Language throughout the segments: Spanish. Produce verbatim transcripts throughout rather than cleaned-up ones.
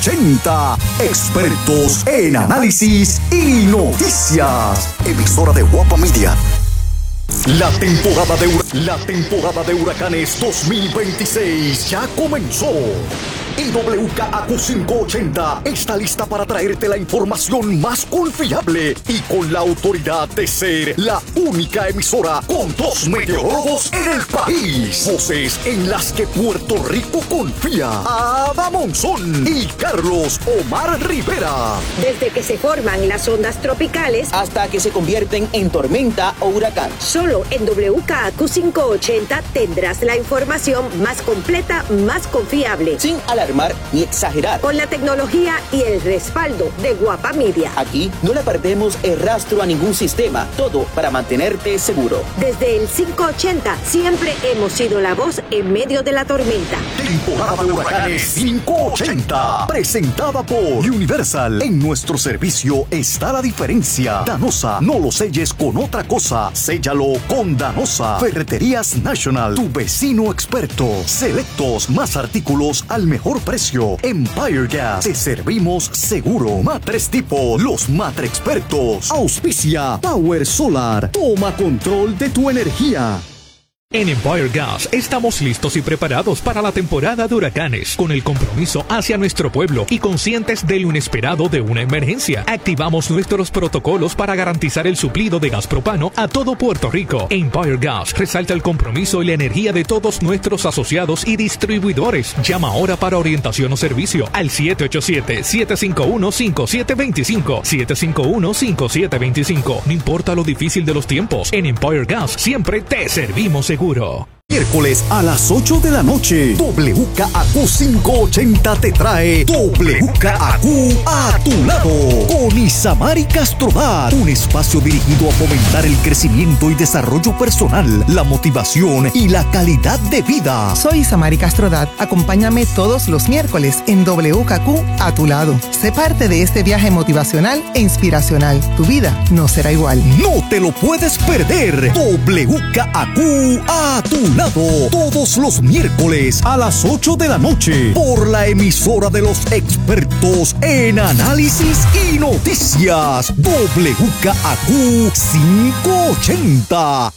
ochenta. Expertos en análisis y noticias. Emisora de Guapa Media. La temporada de, hur- la temporada de huracanes dos mil veintiséis ya comenzó. Y W K A Q quinientos ochenta está lista para traerte la información más confiable y con la autoridad de ser la única emisora con dos meteorólogos en el país. Voces en las que Puerto Rico confía. Ada Monzón y Carlos Omar Rivera. Desde que se forman las ondas tropicales hasta que se convierten en tormenta o huracán. Solo en W K A Q quinientos ochenta tendrás la información más completa, más confiable. Sin alarmar ni exagerar. Con la tecnología y el respaldo de Guapa Media. Aquí no le perdemos el rastro a ningún sistema. Todo para mantenerte seguro. Desde el quinientos ochenta siempre hemos sido la voz en medio de la tormenta. Temporada de huracanes quinientos ochenta. Presentada por Universal. En nuestro servicio está la diferencia. Danosa, no lo selles con otra cosa. Séllalo con Danosa. Ferreterías National, tu vecino experto. Selectos, más artículos al mejor precio. Empire Gas, te servimos seguro. Matres Tipo, los matre expertos. Auspicia Power Solar. Toma control de tu energía. En Empire Gas estamos listos y preparados para la temporada de huracanes, con el compromiso hacia nuestro pueblo y conscientes de lo inesperado de una emergencia. Activamos nuestros protocolos para garantizar el suplido de gas propano a todo Puerto Rico. Empire Gas resalta el compromiso y la energía de todos nuestros asociados y distribuidores. Llama ahora para orientación o servicio al siete ocho siete, siete cinco uno, cinco siete dos cinco, siete cinco uno, cinco siete dos cinco. No importa lo difícil de los tiempos, en Empire Gas siempre te servimos seguro. Miércoles a las ocho de la noche, W K A Q quinientos ochenta te trae W K A Q a tu lado con Isamari Castrodat, un espacio dirigido a fomentar el crecimiento y desarrollo personal, la motivación y la calidad de vida. Soy Isamari Castrodat. Acompáñame todos los miércoles en W K A Q a tu lado. Sé parte de este viaje motivacional e inspiracional. Tu vida no será igual. No te lo puedes perder. W K A Q a tu lado. Todos los miércoles a las ocho de la noche por la emisora de los expertos en análisis y noticias. W K A Q quinientos ochenta.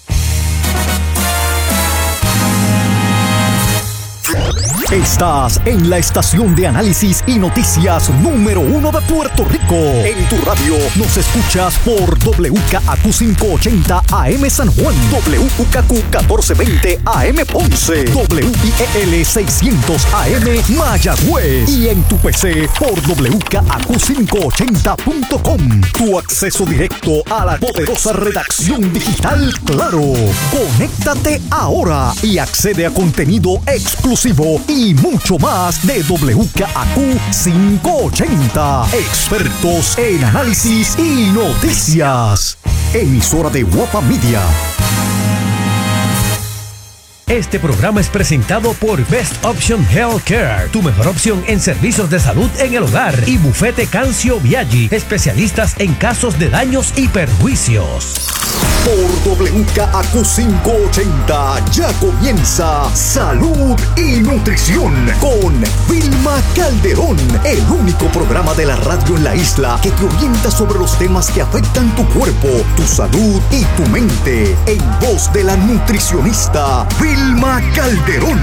Estás en la estación de análisis y noticias número uno de Puerto Rico. En tu radio nos escuchas por W K A Q quinientos ochenta A M San Juan, W K Q catorce veinte A M Ponce, W I E L seiscientos A M Mayagüez y en tu P C por W K A Q quinientos ochenta punto com. Tu acceso directo a la poderosa redacción digital Claro. Conéctate ahora y accede a contenido exclusivo y Y mucho más de W K A Q quinientos ochenta. Expertos en análisis y noticias. Emisora de Guapa Media. Este programa es presentado por Best Option Healthcare, tu mejor opción en servicios de salud en el hogar, y Bufete Cancio Viaggi, especialistas en casos de daños y perjuicios. Por W K A Q quinientos ochenta ya comienza Salud y Nutrición con Vilma Calderón, el único programa de la radio en la isla que te orienta sobre los temas que afectan tu cuerpo, tu salud y tu mente, en voz de la nutricionista Vilma Calderón.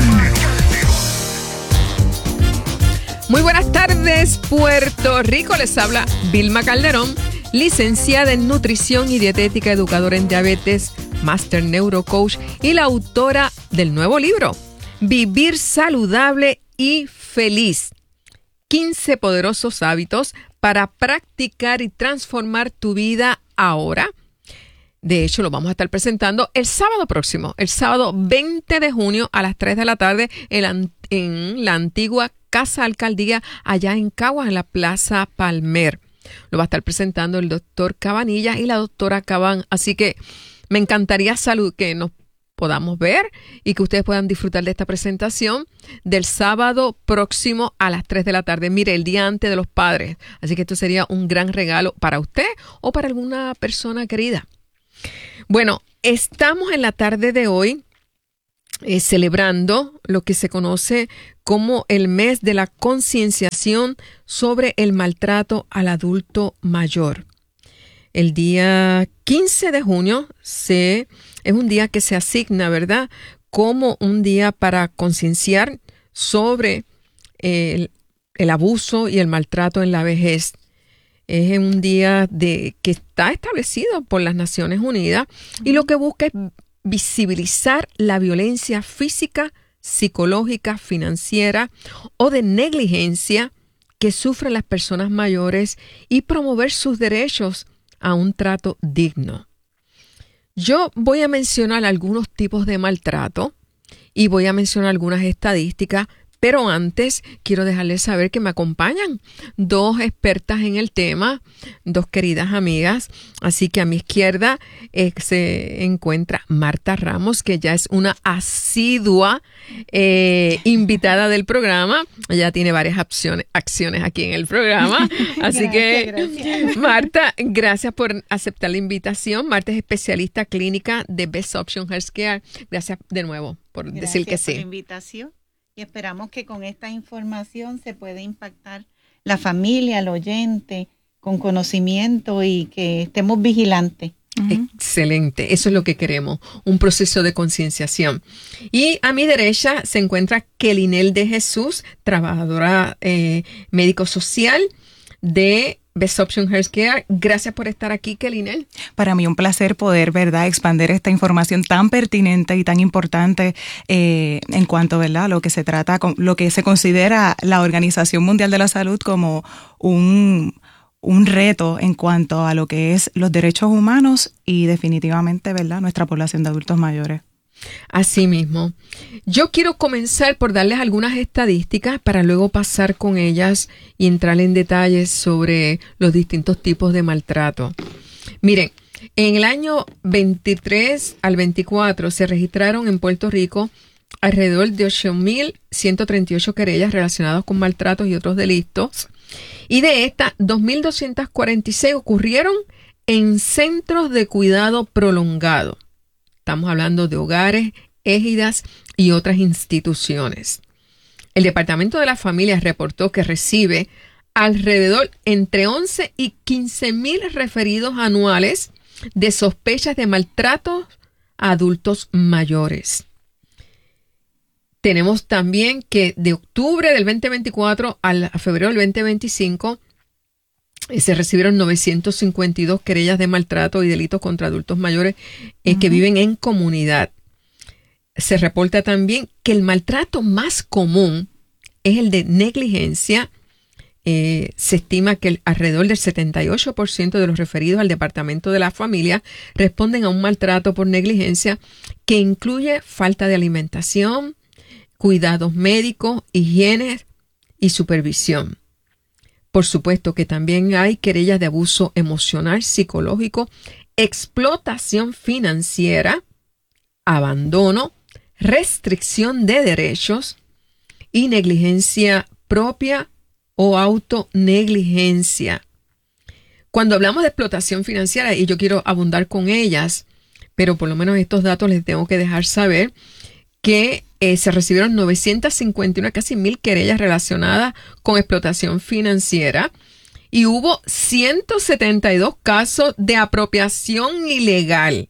Muy buenas tardes, Puerto Rico. Les habla Vilma Calderón, licenciada en Nutrición y Dietética, educadora en diabetes, Master Neurocoach y la autora del nuevo libro, Vivir Saludable y Feliz. quince poderosos hábitos para practicar y transformar tu vida ahora. De hecho, lo vamos a estar presentando el sábado próximo, el sábado veinte de junio a las tres de la tarde en, en la antigua Casa Alcaldía, allá en Caguas, en la Plaza Palmer. Lo va a estar presentando el doctor Cabanilla y la doctora Cabán. Así que me encantaría salud que nos podamos ver y que ustedes puedan disfrutar de esta presentación del sábado próximo a las tres de la tarde. Mire, el día antes de los padres. Así que esto sería un gran regalo para usted o para alguna persona querida. Bueno, estamos en la tarde de hoy eh, celebrando lo que se conoce como el mes de la concienciación sobre el maltrato al adulto mayor. El día quince de junio se, es un día que se asigna, ¿verdad?, como un día para concienciar sobre el, el abuso y el maltrato en la vejez. Es un día de, que está establecido por las Naciones Unidas y lo que busca es visibilizar la violencia física, psicológica, financiera o de negligencia que sufren las personas mayores y promover sus derechos a un trato digno. Yo voy a mencionar algunos tipos de maltrato y voy a mencionar algunas estadísticas, pero antes quiero dejarles saber que me acompañan dos expertas en el tema, dos queridas amigas. Así que a mi izquierda eh, se encuentra Marta Ramos, que ya es una asidua eh, invitada del programa. Ella tiene varias acciones, acciones aquí en el programa. Así gracias, que, gracias. Marta, gracias por aceptar la invitación. Marta es especialista clínica de Best Option Healthcare. Gracias de nuevo por gracias decir que sí. Gracias por la invitación. Y esperamos que con esta información se pueda impactar la familia, el oyente, con conocimiento y que estemos vigilantes. Uh-huh. Excelente, eso es lo que queremos, un proceso de concienciación. Y a mi derecha se encuentra Kelinel de Jesús, trabajadora eh, médico social de Best Option Healthcare. Gracias por estar aquí, Kelinel. Para mí un placer poder, ¿verdad?, expandir esta información tan pertinente y tan importante eh, en cuanto, ¿verdad?, a lo que se trata, con lo que se considera la Organización Mundial de la Salud como un, un reto en cuanto a lo que es los derechos humanos y definitivamente, ¿verdad?, nuestra población de adultos mayores. Así mismo. Yo quiero comenzar por darles algunas estadísticas para luego pasar con ellas y entrar en detalles sobre los distintos tipos de maltrato. Miren, en el año veintitrés al veinticuatro se registraron en Puerto Rico alrededor de ocho mil ciento treinta y ocho querellas relacionadas con maltratos y otros delitos. Y de estas, dos mil doscientas cuarenta y seis ocurrieron en centros de cuidado prolongado. Estamos hablando de hogares, égidas y otras instituciones. El Departamento de las Familias reportó que recibe alrededor entre once y quince mil referidos anuales de sospechas de maltratos a adultos mayores. Tenemos también que de octubre del veinte veinticuatro al, a febrero del veinte veinticinco se recibieron novecientas cincuenta y dos querellas de maltrato y delitos contra adultos mayores eh, uh-huh. que viven en comunidad. Se reporta también que el maltrato más común es el de negligencia. Eh, se estima que el, alrededor del setenta y ocho por ciento de los referidos al Departamento de la Familia responden a un maltrato por negligencia que incluye falta de alimentación, cuidados médicos, higiene y supervisión. Por supuesto que también hay querellas de abuso emocional, psicológico, explotación financiera, abandono, restricción de derechos y negligencia propia o autonegligencia. Cuando hablamos de explotación financiera, y yo quiero abundar con ellas, pero por lo menos estos datos les tengo que dejar saber que eh, se recibieron novecientas cincuenta y uno, casi mil querellas relacionadas con explotación financiera y hubo ciento setenta y dos casos de apropiación ilegal.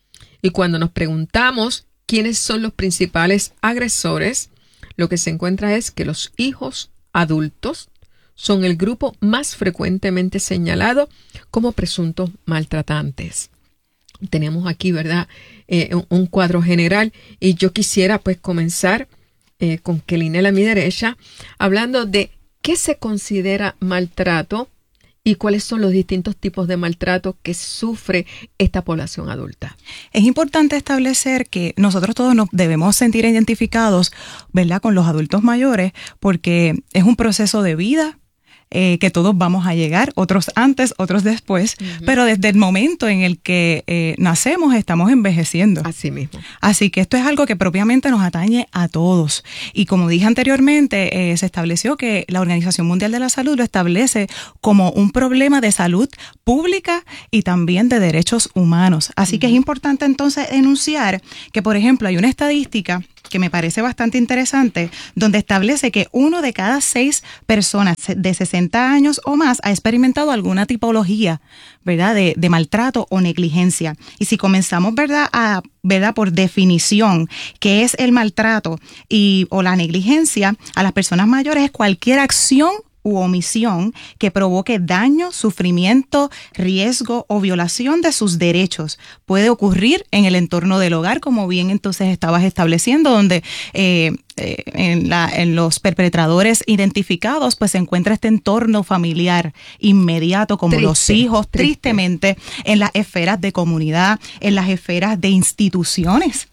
Y cuando nos preguntamos quiénes son los principales agresores, lo que se encuentra es que los hijos adultos son el grupo más frecuentemente señalado como presuntos maltratantes. Tenemos aquí, ¿verdad?, eh, un, un cuadro general y yo quisiera pues comenzar eh, con Kelinel a mi derecha, hablando de qué se considera maltrato y cuáles son los distintos tipos de maltrato que sufre esta población adulta. Es importante establecer que nosotros todos nos debemos sentir identificados, ¿verdad?, con los adultos mayores porque es un proceso de vida. Eh, que todos vamos a llegar, otros antes, otros después, uh-huh. pero desde el momento en el que eh, nacemos estamos envejeciendo. Así mismo. Así que esto es algo que propiamente nos atañe a todos. Y como dije anteriormente, eh, se estableció que la Organización Mundial de la Salud lo establece como un problema de salud pública y también de derechos humanos. Así uh-huh. que es importante entonces enunciar que, por ejemplo, hay una estadística que me parece bastante interesante, donde establece que uno de cada seis personas de sesenta años o más ha experimentado alguna tipología, ¿verdad?, de, de maltrato o negligencia. Y si comenzamos, ¿verdad?, a, ¿verdad?, por definición, qué es el maltrato y o la negligencia a las personas mayores, es cualquier acción u omisión que provoque daño, sufrimiento, riesgo o violación de sus derechos. Puede ocurrir en el entorno del hogar, como bien entonces estabas estableciendo, donde eh, eh, en, la, en los perpetradores identificados pues se encuentra este entorno familiar inmediato, como Triste, los hijos, triste. tristemente, en las esferas de comunidad, en las esferas de instituciones.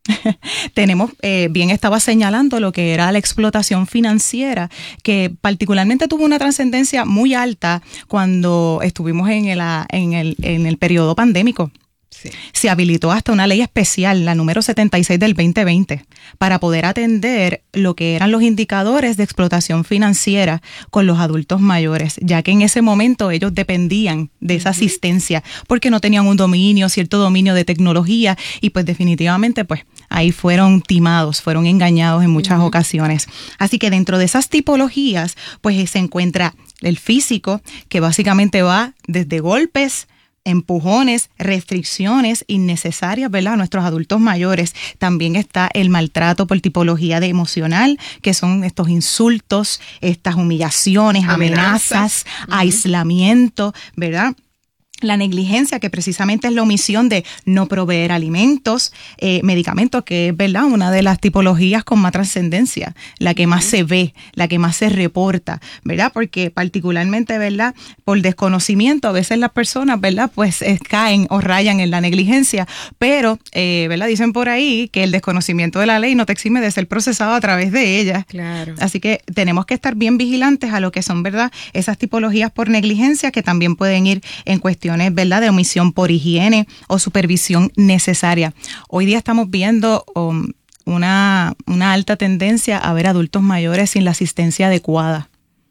Tenemos, eh, bien estaba señalando lo que era la explotación financiera, que particularmente tuvo una trascendencia muy alta cuando estuvimos en el, en el, en el periodo pandémico. Sí. Se habilitó hasta una ley especial, la número setenta y seis del veinte veinte, para poder atender lo que eran los indicadores de explotación financiera con los adultos mayores, ya que en ese momento ellos dependían de esa asistencia porque no tenían un dominio, cierto dominio de tecnología, y pues definitivamente pues ahí fueron timados, fueron engañados en muchas uh-huh. ocasiones. Así que dentro de esas tipologías pues se encuentra el físico, que básicamente va desde golpes, empujones, restricciones innecesarias, ¿verdad?, a nuestros adultos mayores. También está el maltrato por tipología de emocional, que son estos insultos, estas humillaciones, amenazas, amenazas uh-huh. aislamiento, ¿verdad? La negligencia, que precisamente es la omisión de no proveer alimentos, eh, medicamentos, que es, ¿verdad?, una de las tipologías con más trascendencia, la que más se ve, la que más se reporta, ¿verdad? Porque particularmente, ¿verdad?, por desconocimiento, a veces las personas, ¿verdad?, pues eh, caen o rayan en la negligencia, pero, eh, ¿verdad?, dicen por ahí que el desconocimiento de la ley no te exime de ser procesado a través de ella. Claro. Así que tenemos que estar bien vigilantes a lo que son, ¿verdad?, esas tipologías por negligencia, que también pueden ir en cuestión, ¿verdad?, de omisión por higiene o supervisión necesaria. Hoy día estamos viendo um, una, una alta tendencia a ver adultos mayores sin la asistencia adecuada,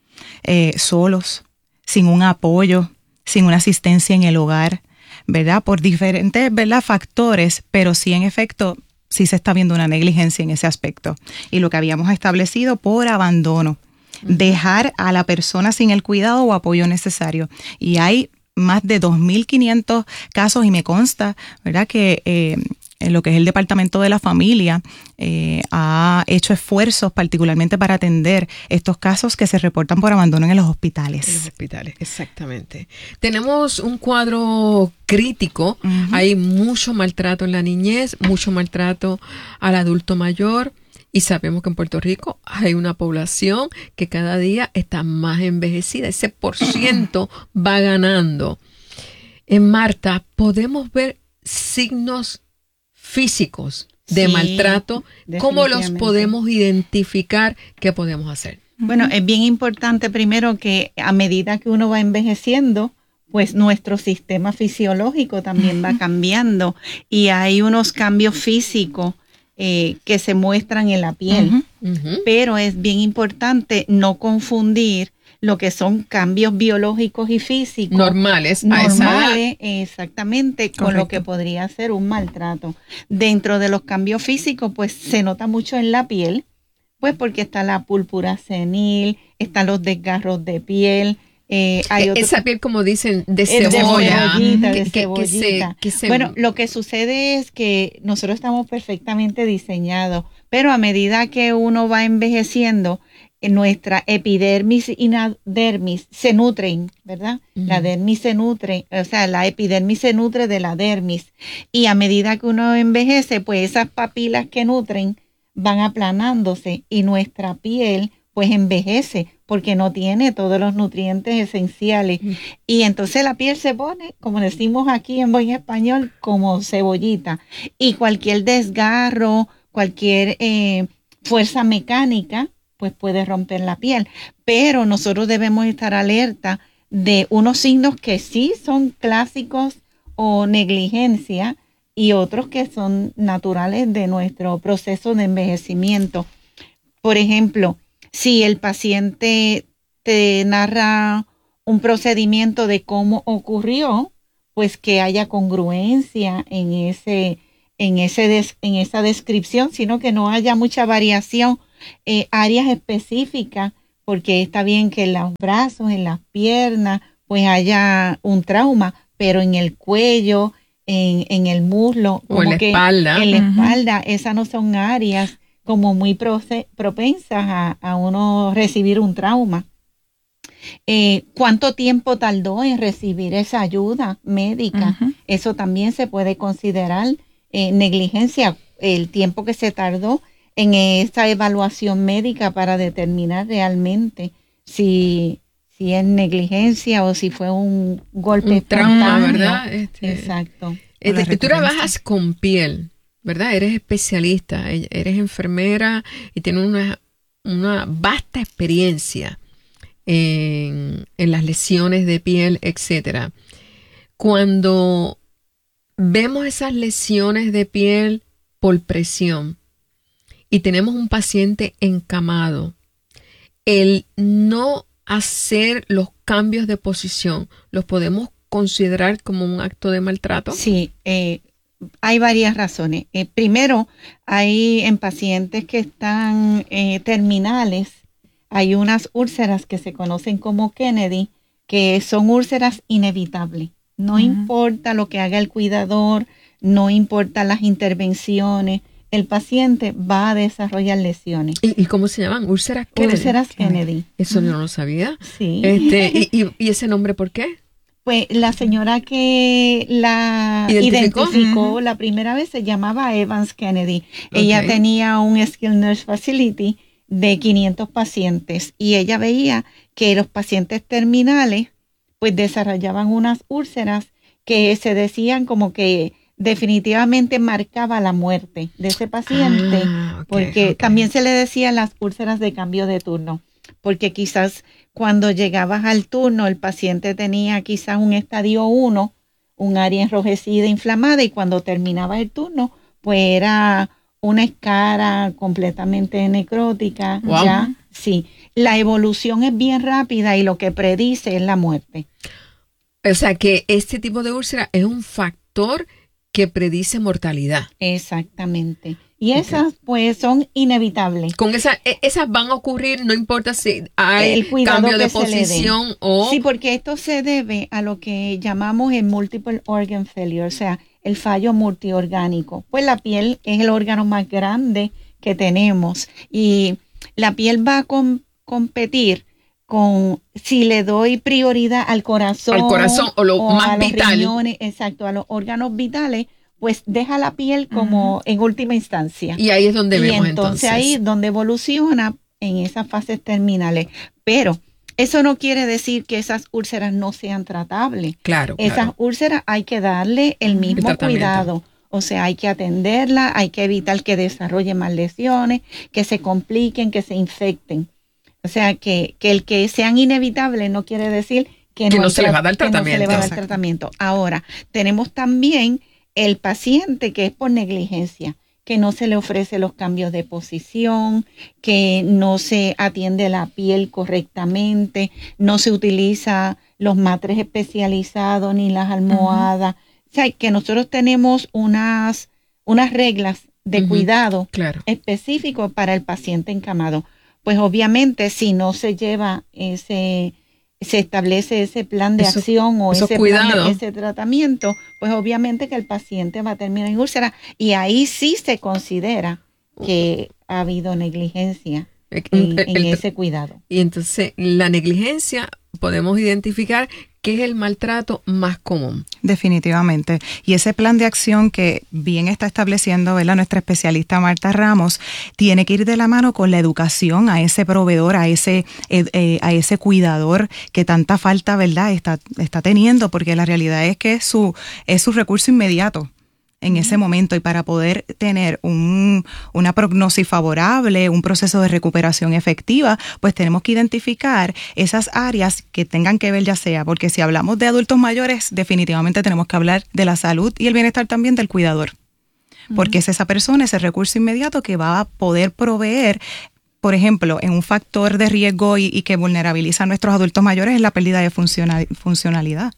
eh, solos, sin un apoyo, sin una asistencia en el hogar, ¿verdad?, por diferentes, ¿verdad?, factores, pero sí, en efecto, sí se está viendo una negligencia en ese aspecto. Y lo que habíamos establecido por abandono, uh-huh. dejar a la persona sin el cuidado o apoyo necesario. Y hay más de dos mil quinientos casos, y me consta, ¿verdad?, que eh, en lo que es el Departamento de la Familia eh, ha hecho esfuerzos particularmente para atender estos casos que se reportan por abandono en los hospitales. En los hospitales, exactamente. Tenemos un cuadro crítico, uh-huh. hay mucho maltrato en la niñez, mucho maltrato al adulto mayor. Y sabemos que en Puerto Rico hay una población que cada día está más envejecida. Ese por ciento va ganando. En Marta, ¿podemos ver signos físicos de sí, maltrato? ¿Cómo los podemos identificar? ¿Qué podemos hacer? Bueno, es bien importante primero que a medida que uno va envejeciendo, pues nuestro sistema fisiológico también va cambiando y hay unos cambios físicos Eh, que se muestran en la piel, uh-huh, uh-huh. pero es bien importante no confundir lo que son cambios biológicos y físicos normales, normales exactamente, Correcto. Con lo que podría ser un maltrato. Dentro de los cambios físicos, pues se nota mucho en la piel, pues porque está la púrpura senil, están los desgarros de piel. Eh, hay otro, esa piel, como dicen, de cebolla, de cebollita, de cebollita. Que, que se, que se... Bueno, lo que sucede es que nosotros estamos perfectamente diseñados, pero a medida que uno va envejeciendo, nuestra epidermis y la dermis se nutren, ¿verdad? Uh-huh. La dermis se nutre, o sea, la epidermis se nutre de la dermis, y a medida que uno envejece, pues esas papilas que nutren van aplanándose y nuestra piel pues envejece porque no tiene todos los nutrientes esenciales. Mm. Y entonces la piel se pone, como decimos aquí en buen español, como cebollita. Y cualquier desgarro, cualquier eh, fuerza mecánica, pues puede romper la piel. Pero nosotros debemos estar alerta de unos signos que sí son clásicos o negligencia y otros que son naturales de nuestro proceso de envejecimiento. Por ejemplo, si el paciente te narra un procedimiento de cómo ocurrió, pues que haya congruencia en ese, en, ese des, en esa descripción, sino que no haya mucha variación, eh, áreas específicas, porque está bien que en los brazos, en las piernas, pues haya un trauma, pero en el cuello, en, en el muslo, o en la que espalda, en la uh-huh. espalda, esas no son áreas como muy proce- propensas a, a uno recibir un trauma. Eh, ¿Cuánto tiempo tardó en recibir esa ayuda médica? Uh-huh. Eso también se puede considerar eh, negligencia, el tiempo que se tardó en esa evaluación médica para determinar realmente si, si es negligencia o si fue un golpe un trauma, ¿verdad? Este, Exacto. Este, tú trabajas con piel, ¿verdad? Eres especialista, eres enfermera y tienes una, una vasta experiencia en, en las lesiones de piel, etcétera. Cuando vemos esas lesiones de piel por presión y tenemos un paciente encamado, el no hacer los cambios de posición, ¿los podemos considerar como un acto de maltrato? Sí, eh, hay varias razones. Eh, primero, hay en pacientes que están eh, terminales, hay unas úlceras que se conocen como Kennedy, que son úlceras inevitables. No uh-huh. importa lo que haga el cuidador, no importa las intervenciones, el paciente va a desarrollar lesiones. ¿Y, y cómo se llaman? ¿Úlceras Kennedy? Úlceras Kennedy. Eso uh-huh. yo no lo sabía. Sí. Este, y, y, ¿Y ese nombre por qué? Pues la señora que la identificó, identificó uh-huh. la primera vez se llamaba Evans Kennedy. Okay. Ella tenía un Skilled Nurse Facility de quinientos pacientes y ella veía que los pacientes terminales pues desarrollaban unas úlceras que se decían como que definitivamente marcaba la muerte de ese paciente, ah, okay, porque okay. también se le decían las úlceras de cambio de turno, porque quizás cuando llegabas al turno el paciente tenía quizás un estadio uno, un área enrojecida, inflamada, y cuando terminaba el turno pues era una escara completamente necrótica. Wow. Ya, sí. La evolución es bien rápida y lo que predice es la muerte. O sea que este tipo de úlcera es un factor que predice mortalidad. Exactamente. Y esas okay. pues son inevitables. Con esas, esas van a ocurrir, no importa si hay cambio de posición o... Sí, porque esto se debe a lo que llamamos el multiple organ failure, o sea, el fallo multiorgánico. Pues la piel es el órgano más grande que tenemos y la piel va a com- competir con si le doy prioridad al corazón, al corazón o lo o más a los vital. riñones, exacto, a los órganos vitales, pues deja la piel como uh-huh. en última instancia. Y ahí es donde y vemos entonces. entonces. ahí es donde evoluciona en esas fases terminales. Pero eso no quiere decir que esas úlceras no sean tratables. Claro, Esas claro. úlceras hay que darle el mismo el cuidado. O sea, hay que atenderla, hay que evitar que desarrolle más lesiones, que se compliquen, que se infecten. O sea, que, que el que sean inevitables no quiere decir que, que no, no se les va a dar tratamiento. No se le va a dar tratamiento. Ahora, tenemos también el paciente que es por negligencia, que no se le ofrece los cambios de posición, que no se atiende la piel correctamente, no se utiliza los matres especializados ni las almohadas. Uh-huh. O sea, que nosotros tenemos unas, unas reglas de uh-huh. cuidado claro. específicos para el paciente encamado. Pues obviamente si no se lleva ese, se establece ese plan de eso, acción o ese cuidado. plan de, ese tratamiento, pues obviamente que el paciente va a terminar en úlcera y ahí sí se considera que ha habido negligencia en, en el, ese cuidado. Y entonces la negligencia podemos identificar que es el maltrato más común. Definitivamente. Y ese plan de acción que bien está estableciendo, ¿verdad?, nuestra especialista Marta Ramos, tiene que ir de la mano con la educación a ese proveedor, a ese eh, eh, a ese cuidador que tanta falta, ¿verdad?, está, está teniendo, porque la realidad es que es su, es su recurso inmediato en ese momento, y para poder tener un, una prognosis favorable, un proceso de recuperación efectiva, pues tenemos que identificar esas áreas que tengan que ver, ya sea, porque si hablamos de adultos mayores, definitivamente tenemos que hablar de la salud y el bienestar también del cuidador, porque uh-huh. es esa persona, ese recurso inmediato que va a poder proveer. Por ejemplo, en un factor de riesgo y, y que vulnerabiliza a nuestros adultos mayores es la pérdida de funcional, funcionalidad.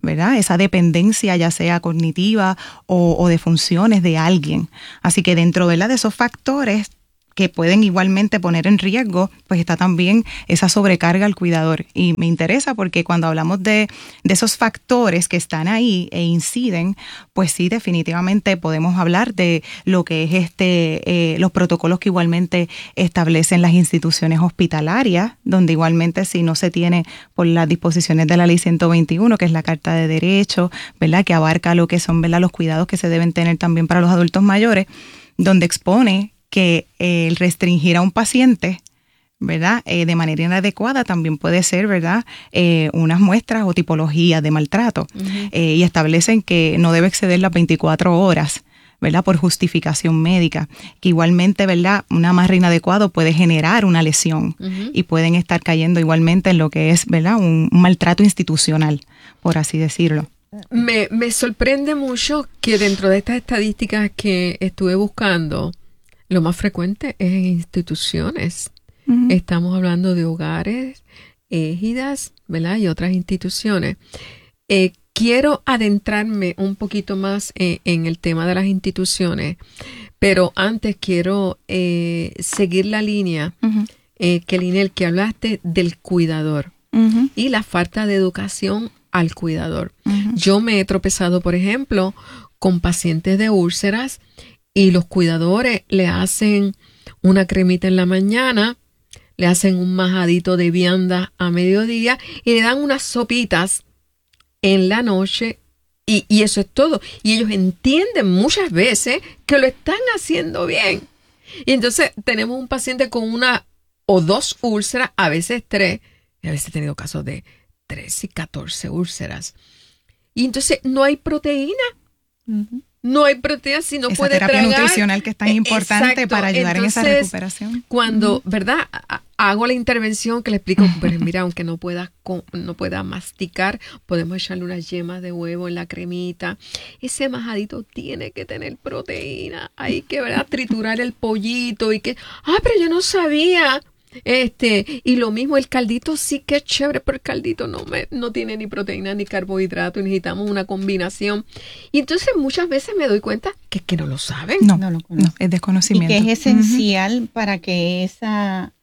¿verdad? Esa dependencia, ya sea cognitiva o, o de funciones de alguien. Así que dentro, ¿verdad?, de esos factores que pueden igualmente poner en riesgo, pues está también esa sobrecarga al cuidador. Y me interesa porque cuando hablamos de, de esos factores que están ahí e inciden, pues sí, definitivamente podemos hablar de lo que es este eh, los protocolos que igualmente establecen las instituciones hospitalarias, donde igualmente si no se tiene por las disposiciones de la ley ciento veintiuno, que es la Carta de Derechos, ¿verdad?, que abarca lo que son, ¿verdad?, los cuidados que se deben tener también para los adultos mayores, donde expone que eh, el restringir a un paciente, ¿verdad?, eh, de manera inadecuada también puede ser, ¿verdad?, eh, unas muestras o tipologías de maltrato. Uh-huh. eh, y establecen que no debe exceder las veinticuatro horas, ¿verdad?, por justificación médica, que igualmente, ¿verdad?, un amarre inadecuado puede generar una lesión. Uh-huh. Y pueden estar cayendo igualmente en lo que es, ¿verdad?, un, un maltrato institucional, por así decirlo. Me, me sorprende mucho que dentro de estas estadísticas que estuve buscando, lo más frecuente es en instituciones. Uh-huh. Estamos hablando de hogares, égidas, ¿verdad?, y otras instituciones. Eh, quiero adentrarme un poquito más en, en el tema de las instituciones, pero antes quiero eh, seguir la línea, uh-huh. eh, que Linel, que hablaste del cuidador uh-huh. y la falta de educación al cuidador. Uh-huh. Yo me he tropezado, por ejemplo, con pacientes de úlceras y los cuidadores le hacen una cremita en la mañana, le hacen un majadito de vianda a mediodía y le dan unas sopitas en la noche y, y eso es todo. Y ellos entienden muchas veces que lo están haciendo bien. Y entonces tenemos un paciente con una o dos úlceras, a veces tres, y a veces he tenido casos de tres y catorce úlceras. Y entonces no hay proteína. Uh-huh. No hay proteína si no esa puede terapia tragar. nutricional que es tan importante. Exacto. Para ayudar entonces, en esa recuperación. Cuando, uh-huh. ¿verdad?, hago la intervención que le explico, pero mira, aunque no pueda, no pueda masticar, podemos echarle unas yemas de huevo en la cremita. Ese majadito tiene que tener proteína. Hay que, ¿verdad?, triturar el pollito y que, ah, pero yo no sabía. Este, y lo mismo, el caldito sí que es chévere, pero el caldito no, me, no tiene ni proteína ni carbohidrato, necesitamos una combinación. Y entonces muchas veces me doy cuenta que es que no lo saben. No, no, lo no es desconocimiento. Y que es esencial uh-huh. para que esa,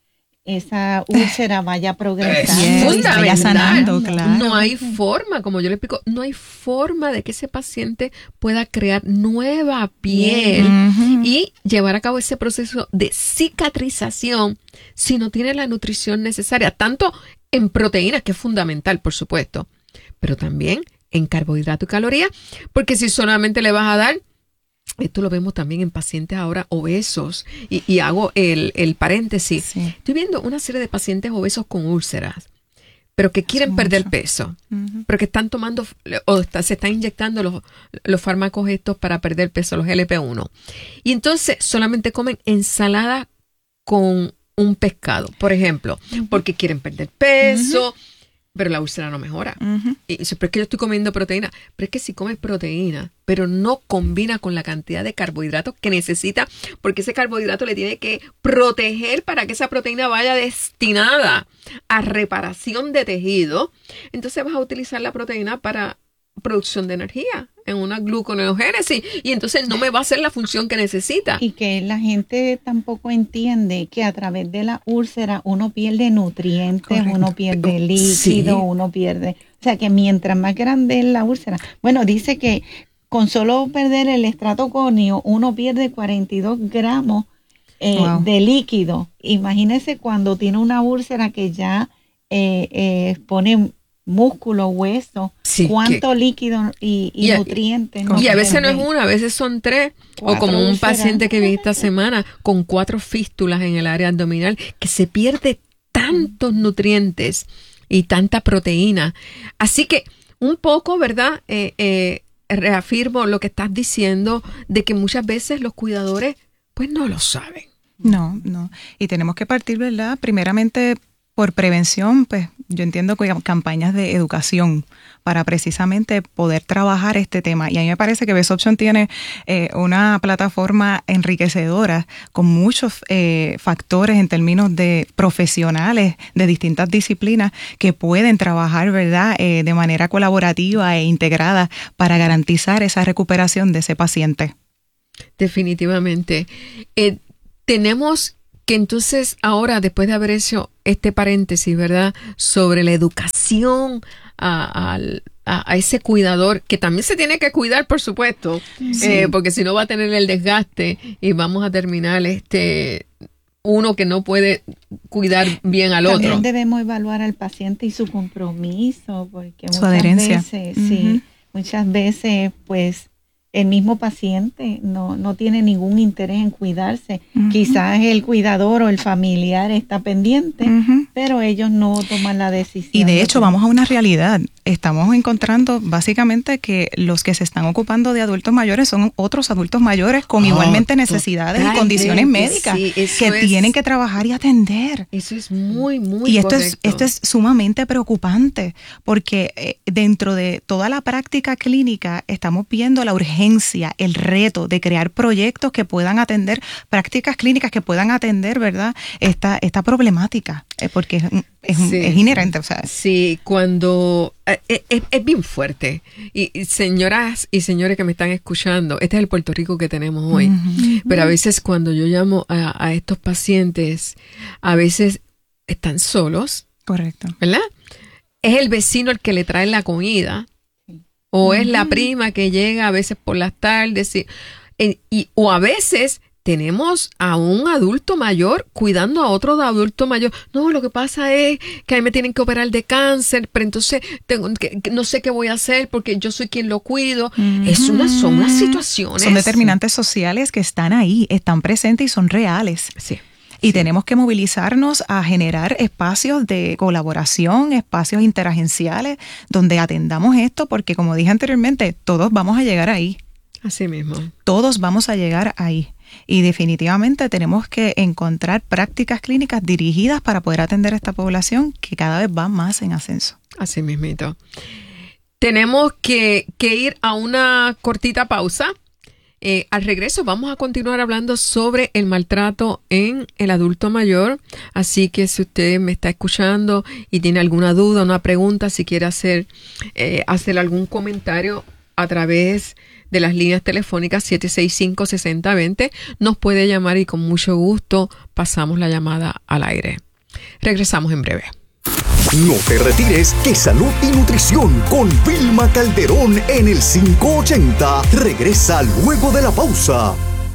esa úlcera vaya progresando. Yes, vaya sanando, claro. No hay forma, como yo le explico, no hay forma de que ese paciente pueda crear nueva piel uh-huh. y llevar a cabo ese proceso de cicatrización si no tiene la nutrición necesaria, tanto en proteínas, que es fundamental, por supuesto, pero también en carbohidrato y calorías, porque si solamente le vas a dar, esto lo vemos también en pacientes ahora obesos, y, y hago el, el paréntesis, sí. Estoy viendo una serie de pacientes obesos con úlceras, pero que quieren perder mucho. peso, uh-huh. pero que están tomando o está, se están inyectando los, los fármacos estos para perder peso, los L P uno, y entonces solamente comen ensalada con un pescado, por ejemplo, uh-huh. porque quieren perder peso, uh-huh. pero la úlcera no mejora. Uh-huh. Y dice, pero es que yo estoy comiendo proteína. Pero es que si comes proteína, pero no combina con la cantidad de carbohidratos que necesita, porque ese carbohidrato le tiene que proteger para que esa proteína vaya destinada a reparación de tejido, entonces vas a utilizar la proteína para producción de energía en una gluconeogénesis y entonces no me va a hacer la función que necesita. Y que la gente tampoco entiende que a través de la úlcera uno pierde nutrientes, correcto. Uno pierde líquido, sí. uno pierde... O sea que mientras más grande es la úlcera... Bueno, dice que con solo perder el estrato córneo uno pierde cuarenta y dos gramos eh, wow. de líquido. Imagínese cuando tiene una úlcera que ya eh, eh, pone... músculo, hueso, sí, cuánto que, líquido y, y, y nutrientes. Y, y a veces no es una, a veces son tres. Cuatro, o como un paciente que vi esta semana con cuatro fístulas en el área abdominal, que se pierde tantos nutrientes y tanta proteína. Así que un poco, ¿verdad? Eh, eh, reafirmo lo que estás diciendo de que muchas veces los cuidadores pues no lo saben. No, no. Y tenemos que partir, ¿verdad? Primeramente por prevención, pues yo entiendo que hay campañas de educación para precisamente poder trabajar este tema. Y a mí me parece que Best Option tiene eh, una plataforma enriquecedora con muchos eh, factores en términos de profesionales de distintas disciplinas que pueden trabajar, ¿verdad?, eh, de manera colaborativa e integrada para garantizar esa recuperación de ese paciente. Definitivamente. Eh, tenemos que entonces ahora, después de haber hecho este paréntesis, ¿verdad?, sobre la educación a, a, a ese cuidador, que también se tiene que cuidar, por supuesto, sí. eh, porque si no va a tener el desgaste y vamos a terminar este uno que no puede cuidar bien al también otro. También debemos evaluar al paciente y su compromiso, porque su muchas adherencia. veces, uh-huh. sí, muchas veces, pues, el mismo paciente no, no tiene ningún interés en cuidarse. Uh-huh. Quizás el cuidador o el familiar está pendiente, uh-huh. pero ellos no toman la decisión. Y de, de hecho, que... vamos a una realidad. Estamos encontrando básicamente que los que se están ocupando de adultos mayores son otros adultos mayores con oh, igualmente necesidades y condiciones médicas sí, que es, tienen que trabajar y atender. Eso es muy, muy Y esto correcto. es, esto es sumamente preocupante porque eh, dentro de toda la práctica clínica estamos viendo la urgencia, el reto de crear proyectos que puedan atender, prácticas clínicas que puedan atender, ¿verdad?, esta, esta problemática, eh, porque es, es, sí. es inherente. O sea. Sí, cuando... Es, es, es bien fuerte. Y, y señoras y señores que me están escuchando, este es el Puerto Rico que tenemos hoy. Uh-huh. Pero a veces cuando yo llamo a, a estos pacientes, a veces están solos. Correcto. ¿Verdad? Es el vecino el que le trae la comida. O uh-huh. es la prima que llega a veces por las tardes. Y, y, y, o a veces... tenemos a un adulto mayor cuidando a otro adulto mayor. No, lo que pasa es que a mí me tienen que operar de cáncer, pero entonces tengo que, que no sé qué voy a hacer porque yo soy quien lo cuido. Mm-hmm. Es una, son unas situaciones. Son determinantes sociales que están ahí, están presentes y son reales. Sí. Y sí. tenemos que movilizarnos a generar espacios de colaboración, espacios interagenciales donde atendamos esto, porque como dije anteriormente, todos vamos a llegar ahí. Así mismo. Todos vamos a llegar ahí. Y definitivamente tenemos que encontrar prácticas clínicas dirigidas para poder atender a esta población que cada vez va más en ascenso. Así mismito. Tenemos que, que ir a una cortita pausa. Eh, al regreso vamos a continuar hablando sobre el maltrato en el adulto mayor. Así que si usted me está escuchando y tiene alguna duda, una pregunta, si quiere hacer, eh, hacer algún comentario a través de las líneas telefónicas siete seis cinco, seis cero dos cero, nos puede llamar y con mucho gusto pasamos la llamada al aire. Regresamos en breve. No te retires, que Salud y Nutrición con Vilma Calderón en el cinco ochenta regresa luego de la pausa.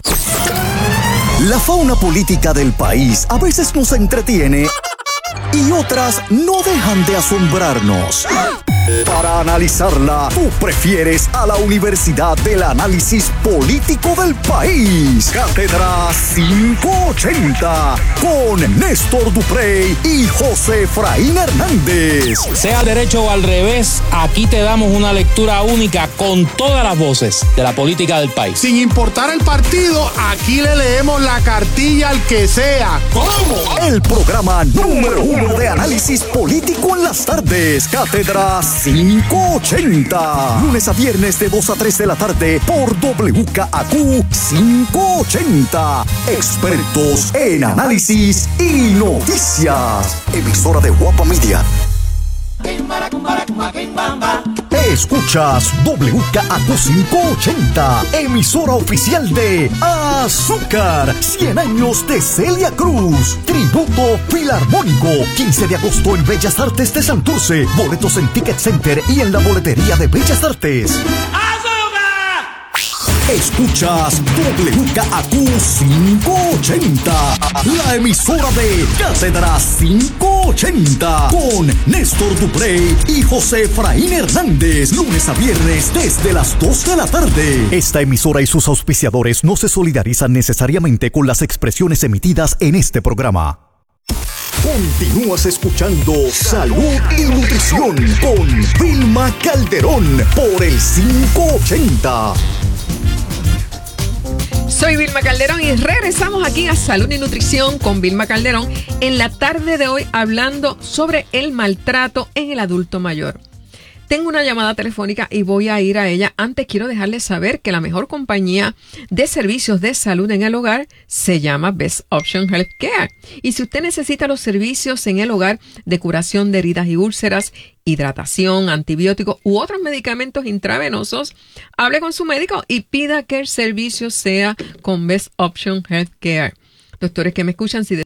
La fauna política del país a veces nos entretiene y otras no dejan de asombrarnos. Para analizarla, tú prefieres a la Universidad del Análisis Político del País. Cátedra quinientos ochenta con Néstor Duprey y José Efraín Hernández. Sea derecho o al revés, aquí te damos una lectura única con todas las voces de la política del país. Sin importar el partido, aquí le leemos la cartilla al que sea. ¿Cómo? El programa número uno de análisis político en las tardes. Cátedra quinientos ochenta. Lunes a viernes de dos a tres de la tarde por W K A Q quinientos ochenta. Expertos en análisis y noticias. Emisora de Guapa Media. Escuchas W K A Q quinientos ochenta, emisora oficial de Azúcar, cien años de Celia Cruz, tributo filarmónico, quince de agosto en Bellas Artes de Santurce, boletos en Ticket Center y en la boletería de Bellas Artes. Escuchas W K A Q quinientos ochenta, la emisora de Cátedra quinientos ochenta, con Néstor Duprey y José Efraín Hernández, lunes a viernes desde las dos de la tarde. Esta emisora y sus auspiciadores no se solidarizan necesariamente con las expresiones emitidas en este programa. Continúas escuchando Salud y Nutrición con Vilma Calderón por el quinientos ochenta. Soy Vilma Calderón y regresamos aquí a Salud y Nutrición con Vilma Calderón en la tarde de hoy hablando sobre el maltrato en el adulto mayor. Tengo una llamada telefónica y voy a ir a ella. Antes quiero dejarles saber que la mejor compañía de servicios de salud en el hogar se llama Best Option Healthcare. Y si usted necesita los servicios en el hogar de curación de heridas y úlceras, hidratación, antibióticos u otros medicamentos intravenosos, hable con su médico y pida que el servicio sea con Best Option Healthcare. Doctores que me escuchan, si de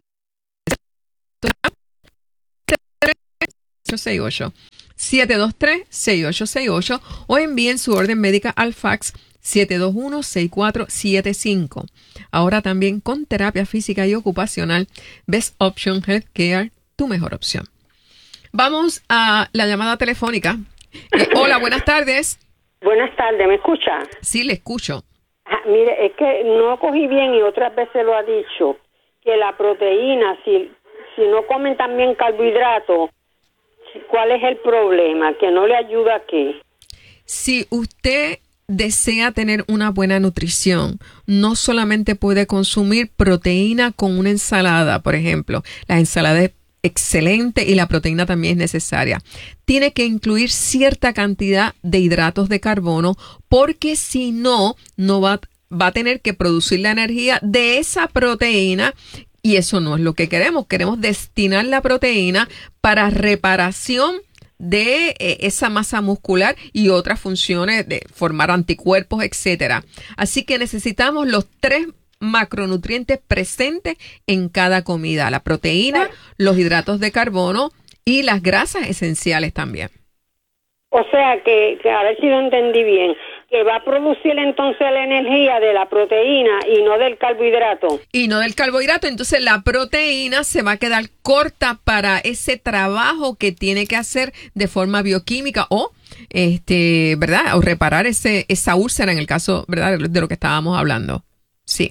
siete dos tres, seis ocho seis ocho o envíen su orden médica al fax siete dos uno, seis cuatro siete cinco. Ahora también con terapia física y ocupacional, Best Option Healthcare, tu mejor opción. Vamos a la llamada telefónica. Eh, hola, buenas tardes. Buenas tardes, ¿me escucha? Sí, le escucho. Ah, mire, es que no cogí bien y otras veces lo ha dicho, que la proteína, si, si no comen también carbohidratos, ¿cuál es el problema? ¿Que no le ayuda a qué? Si usted desea tener una buena nutrición, no solamente puede consumir proteína con una ensalada, por ejemplo. La ensalada es excelente y la proteína también es necesaria. Tiene que incluir cierta cantidad de hidratos de carbono porque si no, no va, va a tener que producir la energía de esa proteína. Y eso no es lo que queremos. Queremos destinar la proteína para reparación de eh, esa masa muscular y otras funciones de formar anticuerpos, etcétera. Así que necesitamos los tres macronutrientes presentes en cada comida. La proteína, los hidratos de carbono y las grasas esenciales también. O sea que, que a ver si lo entendí bien, que va a producir entonces la energía de la proteína y no del carbohidrato. Y no del carbohidrato, entonces la proteína se va a quedar corta para ese trabajo que tiene que hacer de forma bioquímica o, este, ¿verdad? O reparar ese esa úlcera en el caso, ¿verdad? De lo que estábamos hablando. Sí.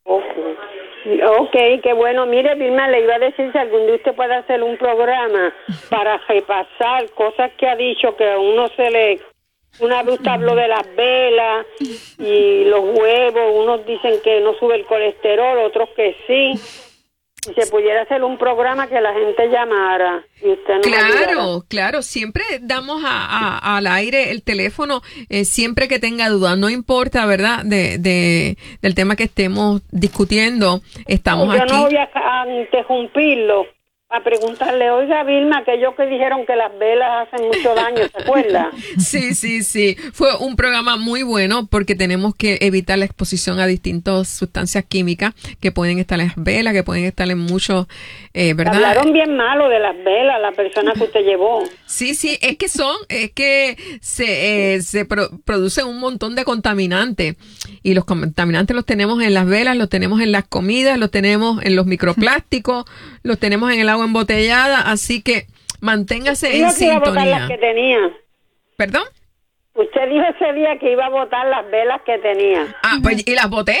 Ok, qué bueno. Mire, Vilma, le iba a decir si algún día usted puede hacer un programa para repasar cosas que ha dicho que a uno se le... Una vez usted habló de las velas y los huevos, unos dicen que no sube el colesterol, otros que sí. Si se pudiera hacer un programa que la gente llamara y usted nos Claro, ayudara. claro, siempre damos a, a, al aire el teléfono, eh, siempre que tenga duda, no importa, ¿verdad? De, de del tema que estemos discutiendo, estamos Yo aquí. no voy a, a interrumpirlo, a preguntarle, oiga, Vilma, aquellos que dijeron que las velas hacen mucho daño, ¿se acuerda? Sí, sí, sí. Fue un programa muy bueno porque tenemos que evitar la exposición a distintas sustancias químicas que pueden estar en las velas, que pueden estar en muchos, eh, ¿verdad? Hablaron bien malo de las velas, la persona que usted llevó. Sí, sí, es que son, es que se, eh, se pro, producen un montón de contaminantes y los contaminantes los tenemos en las velas, los tenemos en las comidas, los tenemos en los microplásticos, los tenemos en el agua embotellada, así que manténgase Dijo en que iba a botar sintonía. las que tenía. ¿Perdón? Usted dijo ese día que iba a botar las velas que tenía. Ah, pues, ¿y las boté?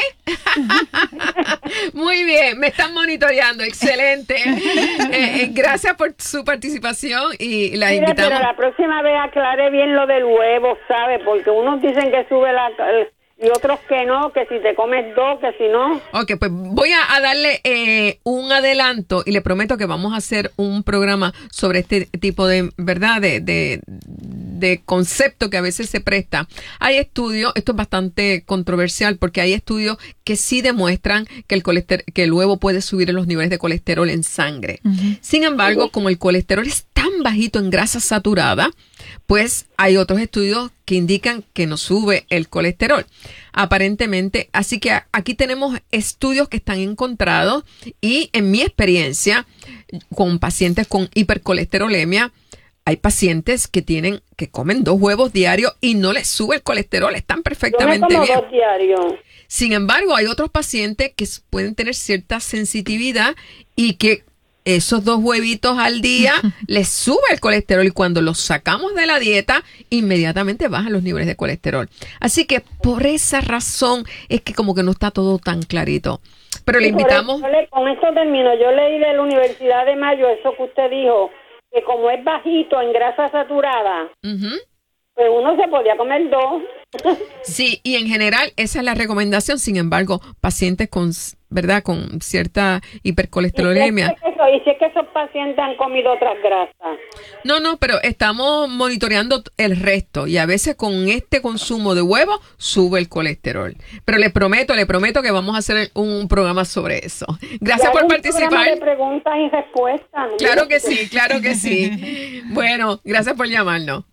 Muy bien, me están monitoreando, excelente. Eh, eh, gracias por su participación y la Mire, invitamos. pero la próxima vez aclare bien lo del huevo, ¿sabe? Porque unos dicen que sube la... y otros que no, que si te comes dos, que si no. Ok, pues voy a, a darle eh, un adelanto y le prometo que vamos a hacer un programa sobre este tipo de, ¿verdad? De, de, de concepto que a veces se presta. Hay estudios, esto es bastante controversial porque hay estudios que sí demuestran que el colesterol, que el huevo puede subir los niveles de colesterol en sangre. Uh-huh. Sin embargo, uh-huh. como el colesterol es tan bajito en grasa saturada, pues hay otros estudios que indican que no sube el colesterol, aparentemente. Así que aquí tenemos estudios que están encontrados y en mi experiencia con pacientes con hipercolesterolemia, hay pacientes que tienen, que comen dos huevos diarios y no les sube el colesterol, están perfectamente Yo me como bien. Dos diarios. Sin embargo, hay otros pacientes que pueden tener cierta sensitividad y que esos dos huevitos al día les sube el colesterol y cuando los sacamos de la dieta, inmediatamente bajan los niveles de colesterol. Así que por esa razón es que como que no está todo tan clarito. Pero le invitamos... Eso, le, con esto termino. Yo leí de la Universidad de Mayo eso que usted dijo, que como es bajito en grasa saturada, uh-huh. pues uno se podía comer dos. Sí, y en general esa es la recomendación. Sin embargo, pacientes con, ¿verdad?, con cierta hipercolesterolemia. ¿Y si es que esos pacientes han comido otras grasas? No, no, pero estamos monitoreando el resto y a veces con este consumo de huevo sube el colesterol. Pero le prometo, le prometo que vamos a hacer un programa sobre eso. Gracias por participar. De preguntas y respuestas. ¿No? Claro que sí, claro que sí. Bueno, gracias por llamarnos.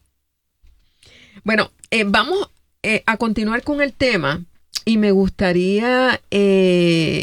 Bueno, eh, vamos eh, a continuar con el tema y me gustaría, eh,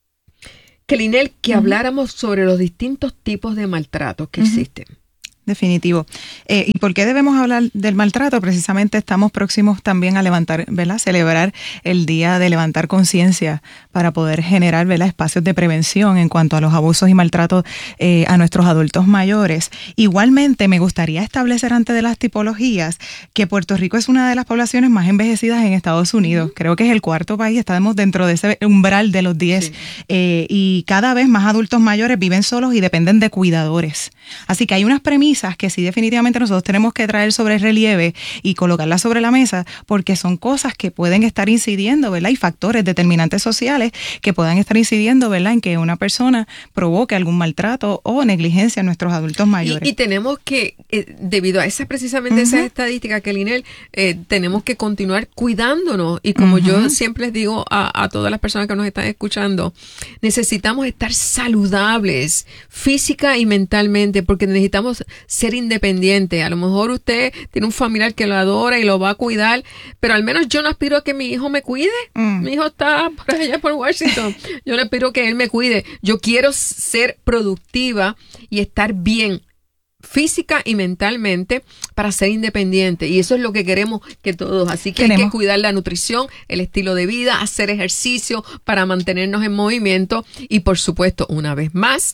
que Linel, que uh-huh. habláramos sobre los distintos tipos de maltratos que uh-huh. existen. Definitivo. Eh, ¿Y por qué debemos hablar del maltrato? Precisamente estamos próximos también a levantar, ¿verdad? Celebrar el día de levantar conciencia para poder generar, ¿verdad?, espacios de prevención en cuanto a los abusos y maltratos eh, a nuestros adultos mayores. Igualmente, me gustaría establecer antes de las tipologías que Puerto Rico es una de las poblaciones más envejecidas en Estados Unidos. Uh-huh. Creo que es el cuarto país, estamos dentro de ese umbral de los diez. Sí. Eh, y cada vez más adultos mayores viven solos y dependen de cuidadores. Así que hay unas premisas que sí definitivamente nosotros tenemos que traer sobre el relieve y colocarlas sobre la mesa, porque son cosas que pueden estar incidiendo, ¿verdad? Y factores determinantes sociales que puedan estar incidiendo, ¿verdad?, en que una persona provoque algún maltrato o negligencia a nuestros adultos mayores. Y, y tenemos que, eh, debido a esas precisamente uh-huh. esas estadísticas que Linel, eh, tenemos que continuar cuidándonos. Y como uh-huh. yo siempre les digo a, a todas las personas que nos están escuchando, necesitamos estar saludables física y mentalmente, porque necesitamos ser independiente. A lo mejor usted tiene un familiar que lo adora y lo va a cuidar, pero al menos yo no aspiro a que mi hijo me cuide. Mm. Mi hijo está por allá por Washington. Yo no aspiro que él me cuide. Yo quiero ser productiva y estar bien física y mentalmente para ser independiente, y eso es lo que queremos que todos, así que queremos. Hay que cuidar la nutrición, el estilo de vida, hacer ejercicio para mantenernos en movimiento y, por supuesto, una vez más,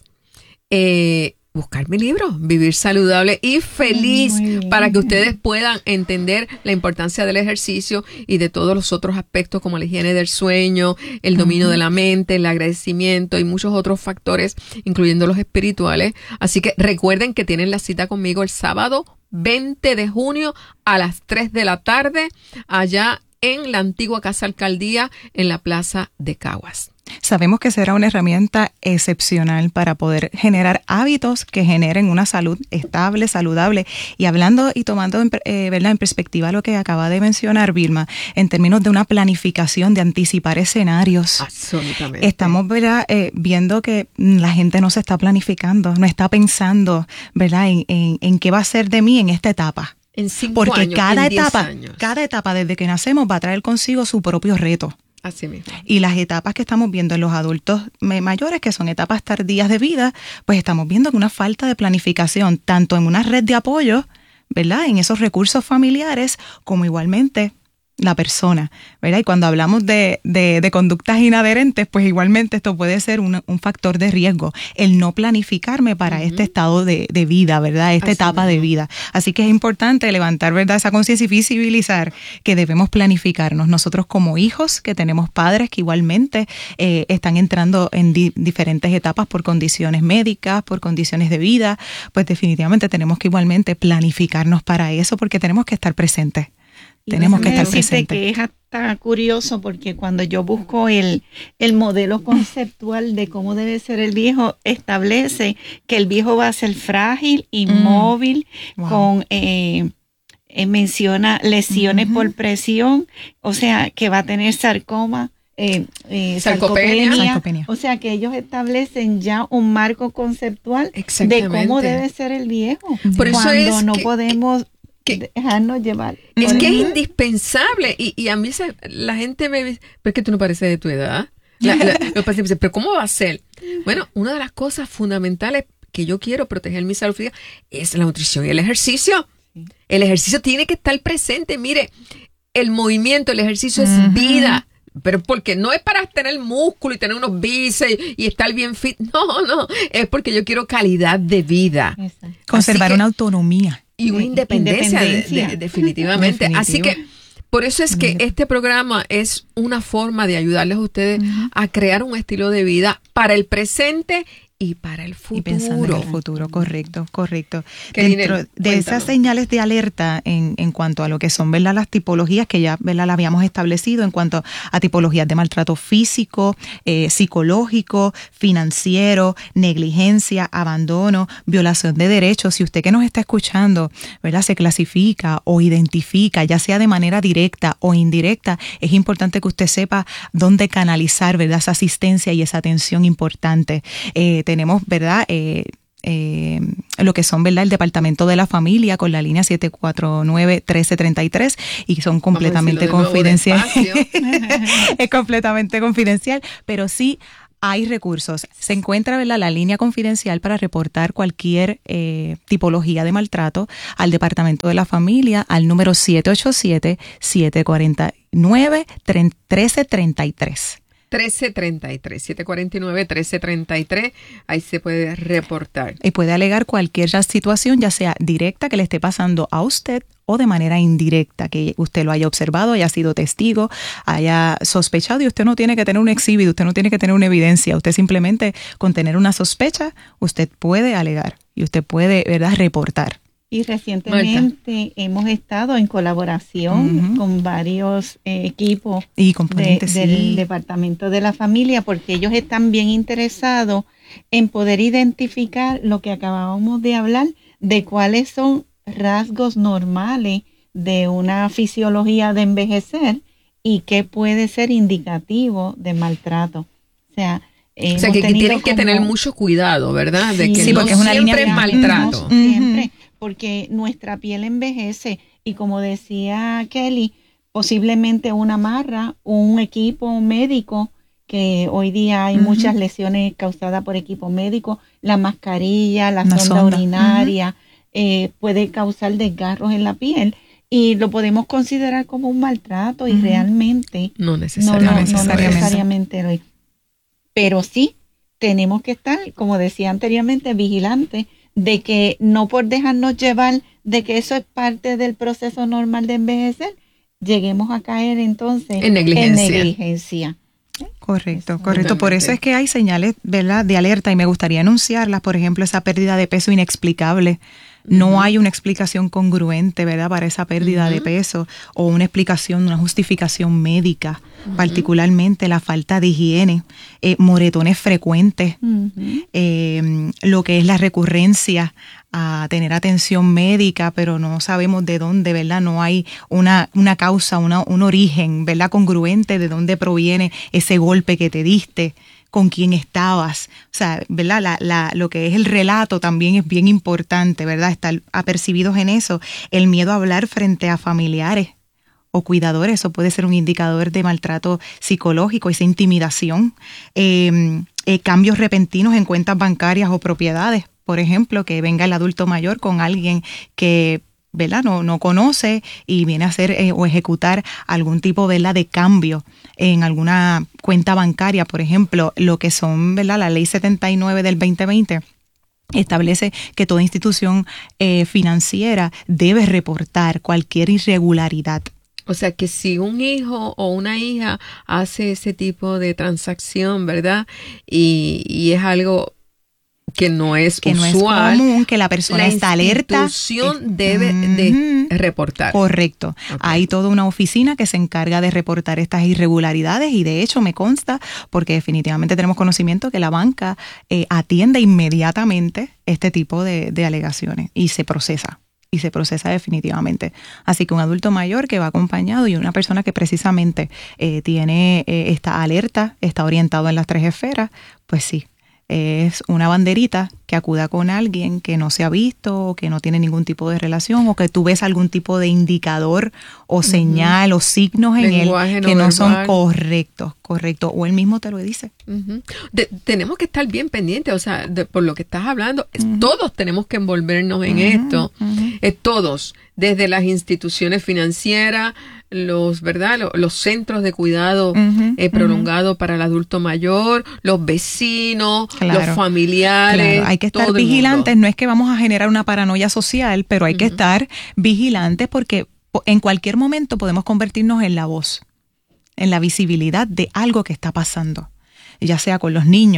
eh, buscar mi libro, Vivir Saludable y Feliz, para que ustedes puedan entender la importancia del ejercicio y de todos los otros aspectos como la higiene del sueño, el dominio uh-huh. de la mente, el agradecimiento y muchos otros factores, incluyendo los espirituales. Así que recuerden que tienen la cita conmigo el sábado veinte de junio a las tres de la tarde allá en la antigua Casa Alcaldía en la Plaza de Caguas. Sabemos que será una herramienta excepcional para poder generar hábitos que generen una salud estable, saludable. Y hablando y tomando en, eh, ¿verdad?, en perspectiva lo que acaba de mencionar Vilma, en términos de una planificación, de anticipar escenarios. Absolutamente. Estamos, ¿verdad?, eh, viendo que la gente no se está planificando, no está pensando, ¿verdad?, en, en, en qué va a ser de mí en esta etapa. En cinco Porque años, cada en etapa, años. cada etapa desde que nacemos va a traer consigo su propio reto. Así mismo. Y las etapas que estamos viendo en los adultos mayores, que son etapas tardías de vida, pues estamos viendo que una falta de planificación, tanto en una red de apoyo, ¿verdad?, en esos recursos familiares, como igualmente la persona, ¿verdad? Y cuando hablamos de, de, de conductas inadherentes, pues igualmente esto puede ser un, un factor de riesgo, el no planificarme para uh-huh. este estado de, de vida, ¿verdad? Esta Así etapa mismo. de vida. Así que es importante levantar, ¿verdad?, esa conciencia y visibilizar que debemos planificarnos. Nosotros como hijos, que tenemos padres que igualmente eh, están entrando en di- diferentes etapas por condiciones médicas, por condiciones de vida, pues definitivamente tenemos que igualmente planificarnos para eso, porque tenemos que estar presentes. Tenemos que estar presentes. Que es hasta curioso porque cuando yo busco el, el modelo conceptual de cómo debe ser el viejo, establece que el viejo va a ser frágil, inmóvil, mm. wow. con eh, eh, menciona lesiones uh-huh. por presión, o sea que va a tener sarcoma. Eh, eh, sarcopenia. sarcopenia, o sea que ellos establecen ya un marco conceptual de cómo debe ser el viejo. Por cuando eso es no que, podemos que, dejarnos llevar. Es que es indispensable y, y a mí se, la gente me dice, pero es que tú no pareces de tu edad. La, la, los pacientes dicen, pero ¿cómo va a ser? Bueno, una de las cosas fundamentales que yo quiero proteger mi salud física es la nutrición y el ejercicio. El ejercicio tiene que estar presente. Mire, el movimiento, el ejercicio es uh-huh. vida. Pero porque no es para tener músculo y tener unos bíceps y estar bien fit. No, no. Es porque yo quiero calidad de vida. Exacto. Conservar que, una autonomía. Y una independencia, independencia. De, de, definitivamente. Definitivo. Así que por eso es que este programa es una forma de ayudarles a ustedes uh-huh. a crear un estilo de vida para el presente y para el futuro. Y pensando en el futuro, correcto, correcto. Dentro Dinero, de esas señales de alerta en, en cuanto a lo que son, ¿verdad?, las tipologías que ya, ¿verdad?, la habíamos establecido en cuanto a tipologías de maltrato físico, eh, psicológico, financiero, negligencia, abandono, violación de derechos. Si usted que nos está escuchando, ¿verdad?, se clasifica o identifica, ya sea de manera directa o indirecta, es importante que usted sepa dónde canalizar, ¿verdad?, esa asistencia y esa atención importante. Eh, tenemos, ¿verdad?, eh, eh, lo que son, ¿verdad?, el Departamento de la Familia con la línea siete cuatro nueve, uno tres tres tres y son completamente confidenciales. Es completamente confidencial, pero sí hay recursos. Se encuentra, ¿verdad?, la línea confidencial para reportar cualquier eh, tipología de maltrato al Departamento de la Familia al número siete ocho siete, siete cuatro nueve, uno tres tres tres. trece treinta y tres, siete cuatro nueve, trece treinta y tres, ahí se puede reportar. Y puede alegar cualquier situación, ya sea directa que le esté pasando a usted o de manera indirecta, que usted lo haya observado, haya sido testigo, haya sospechado, y usted no tiene que tener un exhibit, usted no tiene que tener una evidencia, usted simplemente con tener una sospecha, usted puede alegar y usted puede, ¿verdad?, reportar. Y recientemente Marta. hemos estado en colaboración uh-huh. con varios eh, equipos y componentes, de, sí. del Departamento de la Familia, porque ellos están bien interesados en poder identificar lo que acabábamos de hablar, de cuáles son rasgos normales de una fisiología de envejecer y qué puede ser indicativo de maltrato. O sea, o sea que tienen que como, tener mucho cuidado, ¿verdad? De sí, que sí, no porque es una siempre línea es maltrato. No siempre, porque nuestra piel envejece y, como decía Kelly, posiblemente una marra, un equipo médico, que hoy día hay uh-huh. muchas lesiones causadas por equipo médico, la mascarilla, la sonda, sonda urinaria, uh-huh. eh, puede causar desgarros en la piel. Y lo podemos considerar como un maltrato y uh-huh. realmente no necesariamente. No, no, no necesariamente lo es. Pero sí, tenemos que estar, como decía anteriormente, vigilantes de que no por dejarnos llevar de que eso es parte del proceso normal de envejecer, lleguemos a caer entonces en negligencia. En negligencia. Correcto, eso, correcto. Por eso es que hay señales, ¿verdad?, de alerta, y me gustaría anunciarlas. Por ejemplo, esa pérdida de peso inexplicable. No uh-huh. hay una explicación congruente, ¿verdad?, para esa pérdida uh-huh. de peso, o una explicación, una justificación médica, uh-huh. particularmente la falta de higiene, eh, moretones frecuentes, uh-huh. eh, lo que es la recurrencia a tener atención médica, pero no sabemos de dónde, ¿verdad? No hay una, una causa, una, un origen, ¿verdad?, congruente de dónde proviene ese golpe que te diste, con quién estabas. O sea, ¿verdad? La, la, lo que es el relato también es bien importante, ¿verdad? Estar apercibidos en eso. El miedo a hablar frente a familiares o cuidadores, eso puede ser un indicador de maltrato psicológico, esa intimidación. Eh, eh, cambios repentinos en cuentas bancarias o propiedades. Por ejemplo, que venga el adulto mayor con alguien que, ¿verdad?, no, no conoce y viene a hacer eh, o ejecutar algún tipo, ¿verdad?, de cambio en alguna cuenta bancaria. Por ejemplo, lo que son, ¿verdad?, la ley setenta y nueve del veinte veinte establece que toda institución eh, financiera debe reportar cualquier irregularidad. O sea que si un hijo o una hija hace ese tipo de transacción, ¿verdad?, y, y es algo que no es que usual, no es común, que la persona la está alerta, la institución debe de reportar. Correcto. Okay. Hay toda una oficina que se encarga de reportar estas irregularidades, y de hecho me consta, porque definitivamente tenemos conocimiento, que la banca eh, atiende inmediatamente este tipo de, de alegaciones y se procesa. Y se procesa definitivamente. Así que un adulto mayor que va acompañado y una persona que precisamente eh, tiene eh, esta alerta, está orientado en las tres esferas, pues sí, es una banderita que acuda con alguien que no se ha visto, o que no tiene ningún tipo de relación, o que tú ves algún tipo de indicador o señal uh-huh. o signos en Lenguaje él que no, no son correctos, correctos, o él mismo te lo dice. Uh-huh. De, tenemos que estar bien pendientes, o sea, de, por lo que estás hablando, uh-huh. todos tenemos que envolvernos en uh-huh. esto, uh-huh. eh, todos, desde las instituciones financieras, los, ¿verdad?, los, los centros de cuidado uh-huh. eh, prolongado uh-huh. para el adulto mayor, los vecinos, claro. los familiares. Claro. Hay que estar vigilantes, no es que vamos a generar una paranoia social, pero hay uh-huh. que estar vigilantes, porque en cualquier momento podemos convertirnos en la voz, en la visibilidad de algo que está pasando, ya sea con los niños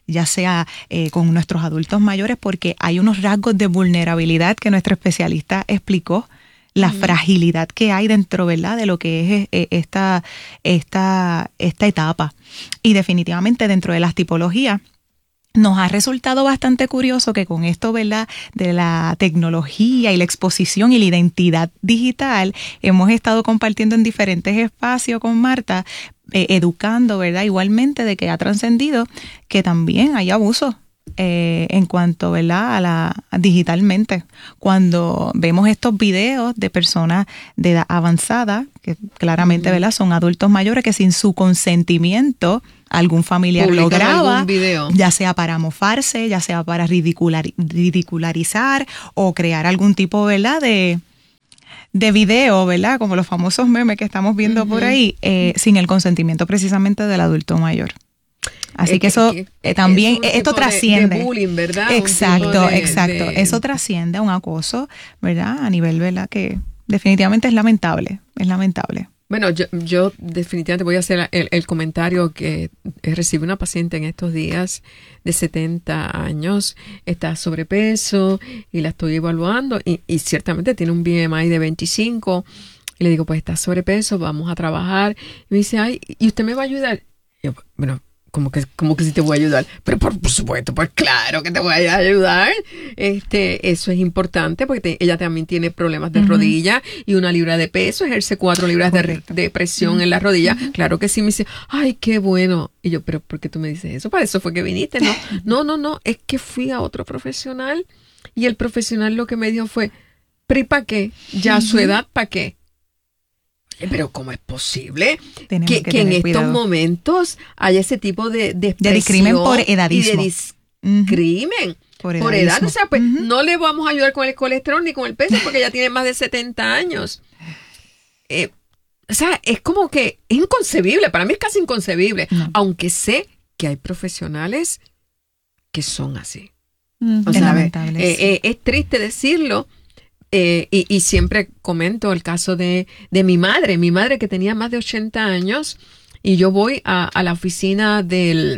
ya sea eh, con nuestros adultos mayores, porque hay unos rasgos de vulnerabilidad que nuestro especialista explicó, la uh-huh. fragilidad que hay dentro, ¿verdad?, de lo que es esta, esta, esta etapa. Y definitivamente dentro de las tipologías, nos ha resultado bastante curioso que con esto, ¿verdad?, de la tecnología y la exposición y la identidad digital, hemos estado compartiendo en diferentes espacios con Marta, eh, educando, ¿verdad?, igualmente de que ha trascendido que también hay abusos eh, en cuanto, ¿verdad?, a la digitalmente. Cuando vemos estos videos de personas de edad avanzada, que claramente, ¿verdad?, son adultos mayores que sin su consentimiento algún familiar lo graba, ya sea para mofarse, ya sea para ridicular, ridicularizar o crear algún tipo, ¿verdad?, de, de video, ¿verdad?, como los famosos memes que estamos viendo uh-huh. por ahí, eh, sin el consentimiento precisamente del adulto mayor. Así es que eso que, eh, también, es esto trasciende. De, de bullying, ¿verdad? Exacto, de, exacto. De... Eso trasciende a un acoso, ¿verdad?, a nivel, ¿verdad?, que definitivamente es lamentable, es lamentable. Bueno, yo, yo definitivamente voy a hacer el, el comentario que recibí una paciente en estos días de setenta años, está sobrepeso y la estoy evaluando y, y ciertamente tiene un B M I de veinticinco y le digo, pues está sobrepeso, vamos a trabajar. Y me dice, ay, ¿y usted me va a ayudar? Y yo, bueno, como que, como que sí te voy a ayudar, pero por, por supuesto, pues claro que te voy a ayudar. Este, eso es importante porque te, ella también tiene problemas de uh-huh. rodilla y una libra de peso, ejerce cuatro libras de, de presión uh-huh. en la rodilla. Uh-huh. Claro que sí, me dice, ay, qué bueno. Y yo, pero ¿por qué tú me dices eso? Para eso fue que viniste, ¿no? No, no, no, es que fui a otro profesional y el profesional lo que me dijo fue, ¿pero y para qué? Ya a su edad, ¿para qué? Pero ¿cómo es posible que, que, que en estos cuidado. momentos haya ese tipo de, de expresión? De discrimen por edadismo. Y de discrimen uh-huh. por, por edad. O sea, pues uh-huh. no le vamos a ayudar con el colesterol ni con el peso porque ya tiene más de setenta años. Eh, o sea, es como que es inconcebible. Para mí es casi inconcebible. No. Aunque sé que hay profesionales que son así. Uh-huh. O sea, es lamentable. Eh, eh, es triste decirlo. Eh, y, y siempre comento el caso de, de mi madre, mi madre que tenía más de ochenta años y yo voy a, a la oficina del,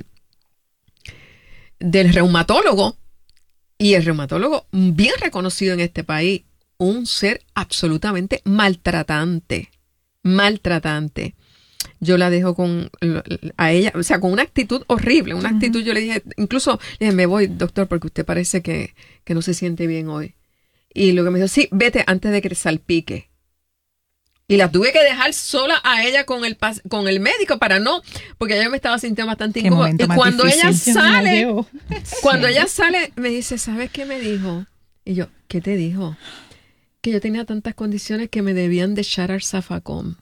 del reumatólogo y el reumatólogo bien reconocido en este país, un ser absolutamente maltratante, maltratante. Yo la dejo con a ella, o sea, con una actitud horrible, una uh-huh. actitud, yo le dije, incluso le dije, me voy, doctor, porque usted parece que, que no se siente bien hoy. Y lo que me dijo, sí, vete antes de que te salpique. Y la tuve que dejar sola a ella con el con el médico para no, porque ella me estaba sintiendo bastante incómoda. Y cuando ella sale, cuando ella sale, me dice, ¿sabes qué me dijo? Y yo, ¿qué te dijo? Que yo tenía tantas condiciones que me debían de echar al zafacón.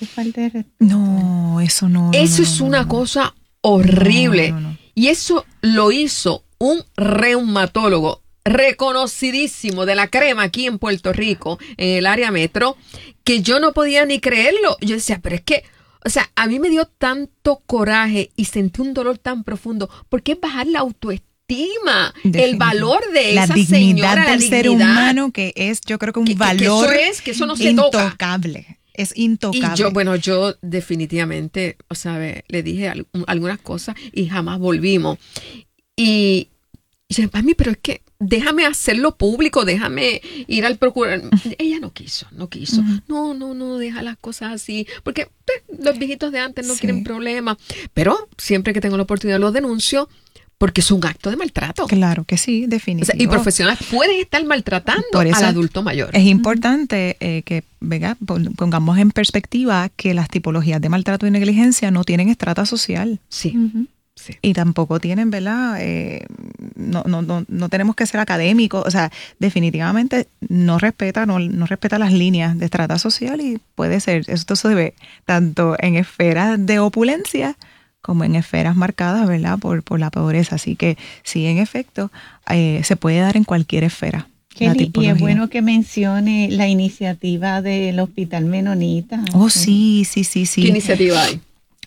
No, eso no. Eso no, es no, una no. cosa horrible. No, no, no. Y eso lo hizo un reumatólogo reconocidísimo de la crema aquí en Puerto Rico, en el área metro, que yo no podía ni creerlo. Yo decía, pero es que, o sea, a mí me dio tanto coraje y sentí un dolor tan profundo, porque es bajar la autoestima, el valor de la esa dignidad señora, del la ser dignidad, humano, que es, yo creo que un que, valor que eso es, que eso no se intocable. Toca. Es intocable. Y yo, bueno, yo definitivamente, o sea, le dije algunas cosas y jamás volvimos. Y, y yo, mami, pero es que déjame hacerlo público, déjame ir al procurador. Ella no quiso, no quiso. Uh-huh. No, no, no, deja las cosas así. Porque pues, los viejitos de antes no sí. quieren problemas. Pero siempre que tengo la oportunidad los denuncio porque es un acto de maltrato. Claro que sí, definitivamente. O sea, y profesionales pueden estar maltratando al adulto mayor. Es importante eh, que venga, pongamos en perspectiva que las tipologías de maltrato y negligencia no tienen estrata social. Sí. Uh-huh. Sí. Y tampoco tienen, ¿verdad? Eh, no, no, no, no tenemos que ser académicos, o sea, definitivamente no respeta, no, no respeta las líneas de estrata social y puede ser, esto se ve tanto en esferas de opulencia como en esferas marcadas, ¿verdad? Por, por la pobreza. Así que sí, en efecto, eh, se puede dar en cualquier esfera. Kelly, y es bueno que mencione la iniciativa del Hospital Menonita. Oh, sí, sí, sí, sí. ¿Qué iniciativa hay?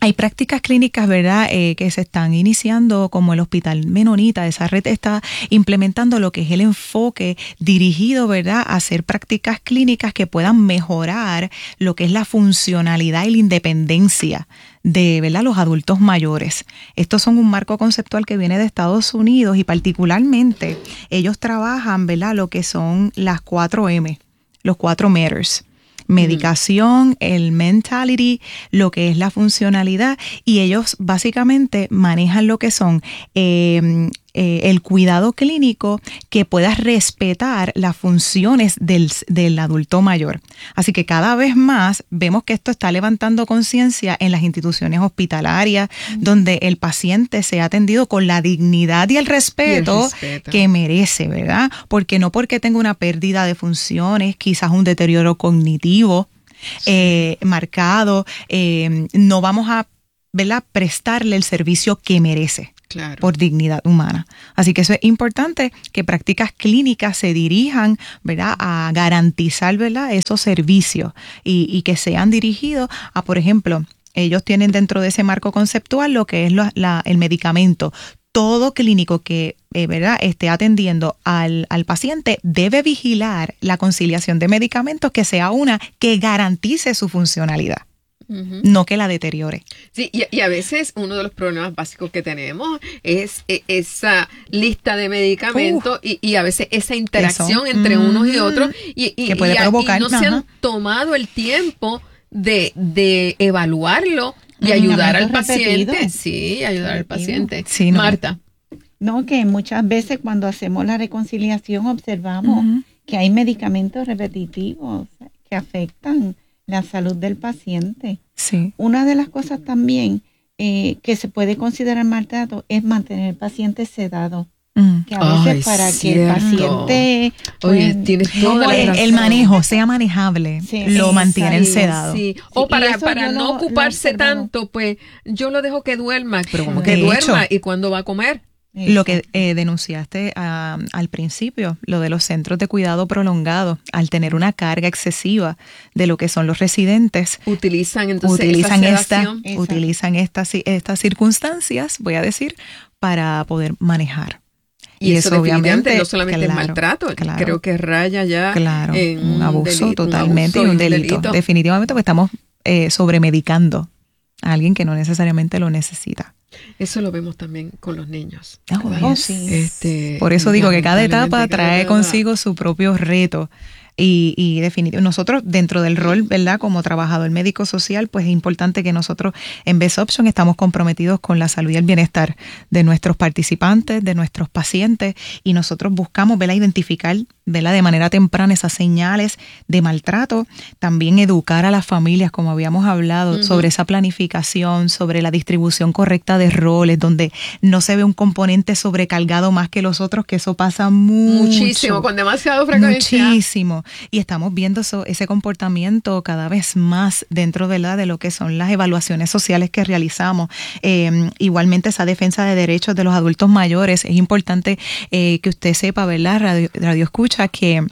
Hay prácticas clínicas, ¿verdad?, eh, que se están iniciando, como el Hospital Menonita. Esa red está implementando lo que es el enfoque dirigido, ¿verdad?, a hacer prácticas clínicas que puedan mejorar lo que es la funcionalidad y la independencia de, ¿verdad?, los adultos mayores. Estos son un marco conceptual que viene de Estados Unidos y particularmente ellos trabajan, ¿verdad?, lo que son las cuatro M, los cuatro matters. Medicación, el mentality, lo que es la funcionalidad, y ellos básicamente manejan lo que son eh, eh, el cuidado clínico que pueda respetar las funciones del, del adulto mayor. Así que cada vez más vemos que esto está levantando conciencia en las instituciones hospitalarias, mm. donde el paciente sea atendido con la dignidad y el respeto, y el respeto que merece, ¿verdad? Porque no porque tenga una pérdida de funciones, quizás un deterioro cognitivo sí. eh, marcado, eh, no vamos a, ¿verdad?, prestarle el servicio que merece. Claro. Por dignidad humana. Así que eso es importante, que prácticas clínicas se dirijan, ¿verdad?, a garantizar, ¿verdad?, esos servicios y, y que sean dirigidos a, por ejemplo, ellos tienen dentro de ese marco conceptual lo que es la, la, el medicamento. Todo clínico que eh, ¿verdad?, esté atendiendo al, al paciente debe vigilar la conciliación de medicamentos que sea una que garantice su funcionalidad. Uh-huh. No que la deteriore. Sí, y, y a veces uno de los problemas básicos que tenemos es eh, esa lista de medicamentos uh, y, y a veces esa interacción eso. entre mm, unos y otros y, y, que puede y, provocar, y no ajá. se han tomado el tiempo de, de evaluarlo y ayudar al paciente. Repetido. Sí, ayudar repetido. al paciente. Sí, no. Marta. No, que muchas veces cuando hacemos la reconciliación observamos uh-huh. que hay medicamentos repetitivos que afectan la salud del paciente. Sí. Una de las cosas también eh, que se puede considerar maltrato es mantener al paciente sedado. Mm. Que a veces Ay, para cierto. que el paciente pues, Oye, tienes toda el, el manejo sea manejable, sí, lo mantienen sí, sedado. Sí. O para, para no lo, ocuparse lo tanto, pues yo lo dejo que duerma, pero como que de duerma hecho, y cuándo va a comer. Lo que eh, denunciaste uh, al principio, lo de los centros de cuidado prolongado, al tener una carga excesiva de lo que son los residentes, utilizan entonces utilizan esa esta, utilizan estas estas circunstancias, voy a decir, para poder manejar. Y, y eso, eso obviamente no solamente claro, es maltrato, claro, creo que raya ya claro, en un abuso delito, totalmente un abuso y un delito. delito. Definitivamente porque estamos eh, sobremedicando a alguien que no necesariamente lo necesita. Eso lo vemos también con los niños. Oh, sí. este, Por eso digo que cada etapa trae consigo su propio reto. Y, y definitivamente nosotros dentro del rol, ¿verdad?, como trabajador médico social, pues es importante que nosotros en Best Option estamos comprometidos con la salud y el bienestar de nuestros participantes, de nuestros pacientes, y nosotros buscamos, ¿verdad?, identificar, ¿verdad?, de manera temprana esas señales de maltrato, también educar a las familias, como habíamos hablado, uh-huh. sobre esa planificación, sobre la distribución correcta de roles, donde no se ve un componente sobrecargado más que los otros, que eso pasa mucho. Muchísimo, con demasiado frecuencia. Muchísimo. Y estamos viendo eso, ese comportamiento cada vez más dentro, ¿verdad?, de lo que son las evaluaciones sociales que realizamos. Eh, igualmente esa defensa de derechos de los adultos mayores. Es importante eh, que usted sepa, ¿verdad?, Radio, Radio Escucha, que,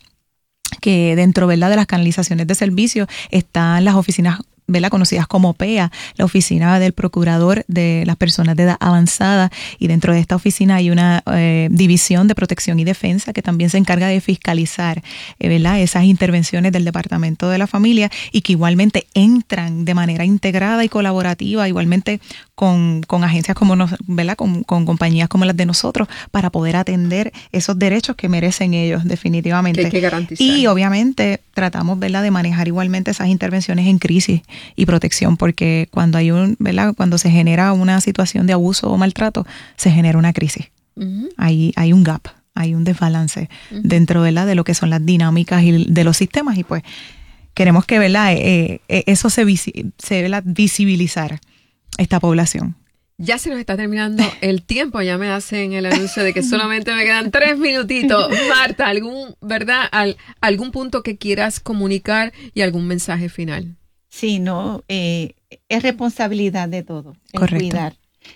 que dentro, ¿verdad?, de las canalizaciones de servicios están las oficinas, ¿verdad?, conocidas como P E A, la oficina del procurador de las personas de edad avanzada, y dentro de esta oficina hay una eh, división de protección y defensa que también se encarga de fiscalizar, eh, ¿verdad?, esas intervenciones del Departamento de la Familia, y que igualmente entran de manera integrada y colaborativa, igualmente con, con agencias como nos, ¿verdad?, con, con compañías como las de nosotros, para poder atender esos derechos que merecen ellos, definitivamente. Que hay que garantizar. Y obviamente tratamos, ¿verdad?, de manejar igualmente esas intervenciones en crisis y protección, porque cuando hay un, ¿verdad?, cuando se genera una situación de abuso o maltrato, se genera una crisis. Uh-huh. Hay, hay un gap, hay un desbalance uh-huh. dentro, ¿verdad?, de lo que son las dinámicas y de los sistemas, y pues queremos que, ¿verdad?, eh, eh, eso se, visi- se ¿verdad?, visibilizar esta población. Ya se nos está terminando el tiempo, ya me hacen el anuncio de que solamente me quedan tres minutitos. Marta, algún, ¿verdad?, Al, algún punto que quieras comunicar y algún mensaje final. Sí, no, eh, es responsabilidad de todos, el Correcto. cuidar.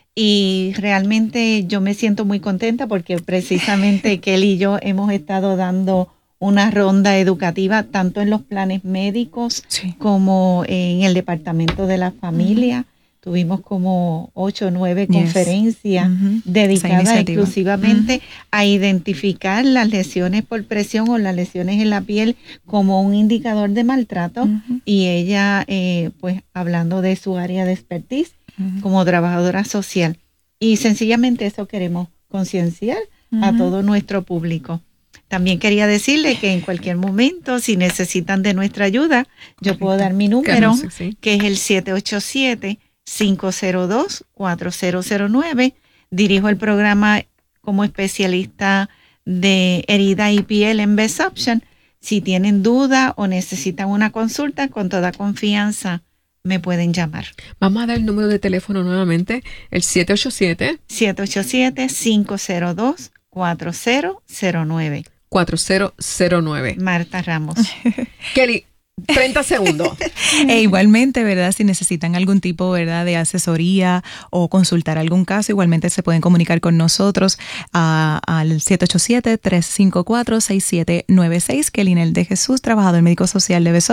Y realmente yo me siento muy contenta porque precisamente Kelly y yo hemos estado dando una ronda educativa tanto en los planes médicos sí. como en el Departamento de la Familia, uh-huh. tuvimos como ocho o nueve yes. conferencias uh-huh. dedicadas exclusivamente uh-huh. a identificar las lesiones por presión o las lesiones en la piel como un indicador de maltrato uh-huh. y ella eh, pues hablando de su área de expertise uh-huh. como trabajadora social. Y sencillamente eso queremos concienciar uh-huh. a todo nuestro público. También quería decirle que en cualquier momento, si necesitan de nuestra ayuda, yo puedo dar mi número, sí, sí. que es el siete ocho siete, cinco cero dos, cuatro cero cero nueve. Dirijo el programa como especialista de herida y piel en Best Option. Si tienen duda o necesitan una consulta, con toda confianza me pueden llamar. Vamos a dar el número de teléfono nuevamente, el siete ocho siete, siete ocho siete, cinco cero dos, cuatro cero cero nueve. cuatro cero cero nueve. Marta Ramos. Kelly, treinta segundos. E igualmente, ¿verdad? Si necesitan algún tipo, ¿verdad?, de asesoría o consultar algún caso, igualmente se pueden comunicar con nosotros uh, al siete ocho siete, tres cinco cuatro, seis siete nueve seis. Kelly Nel de Jesús, trabajador médico social de Beso.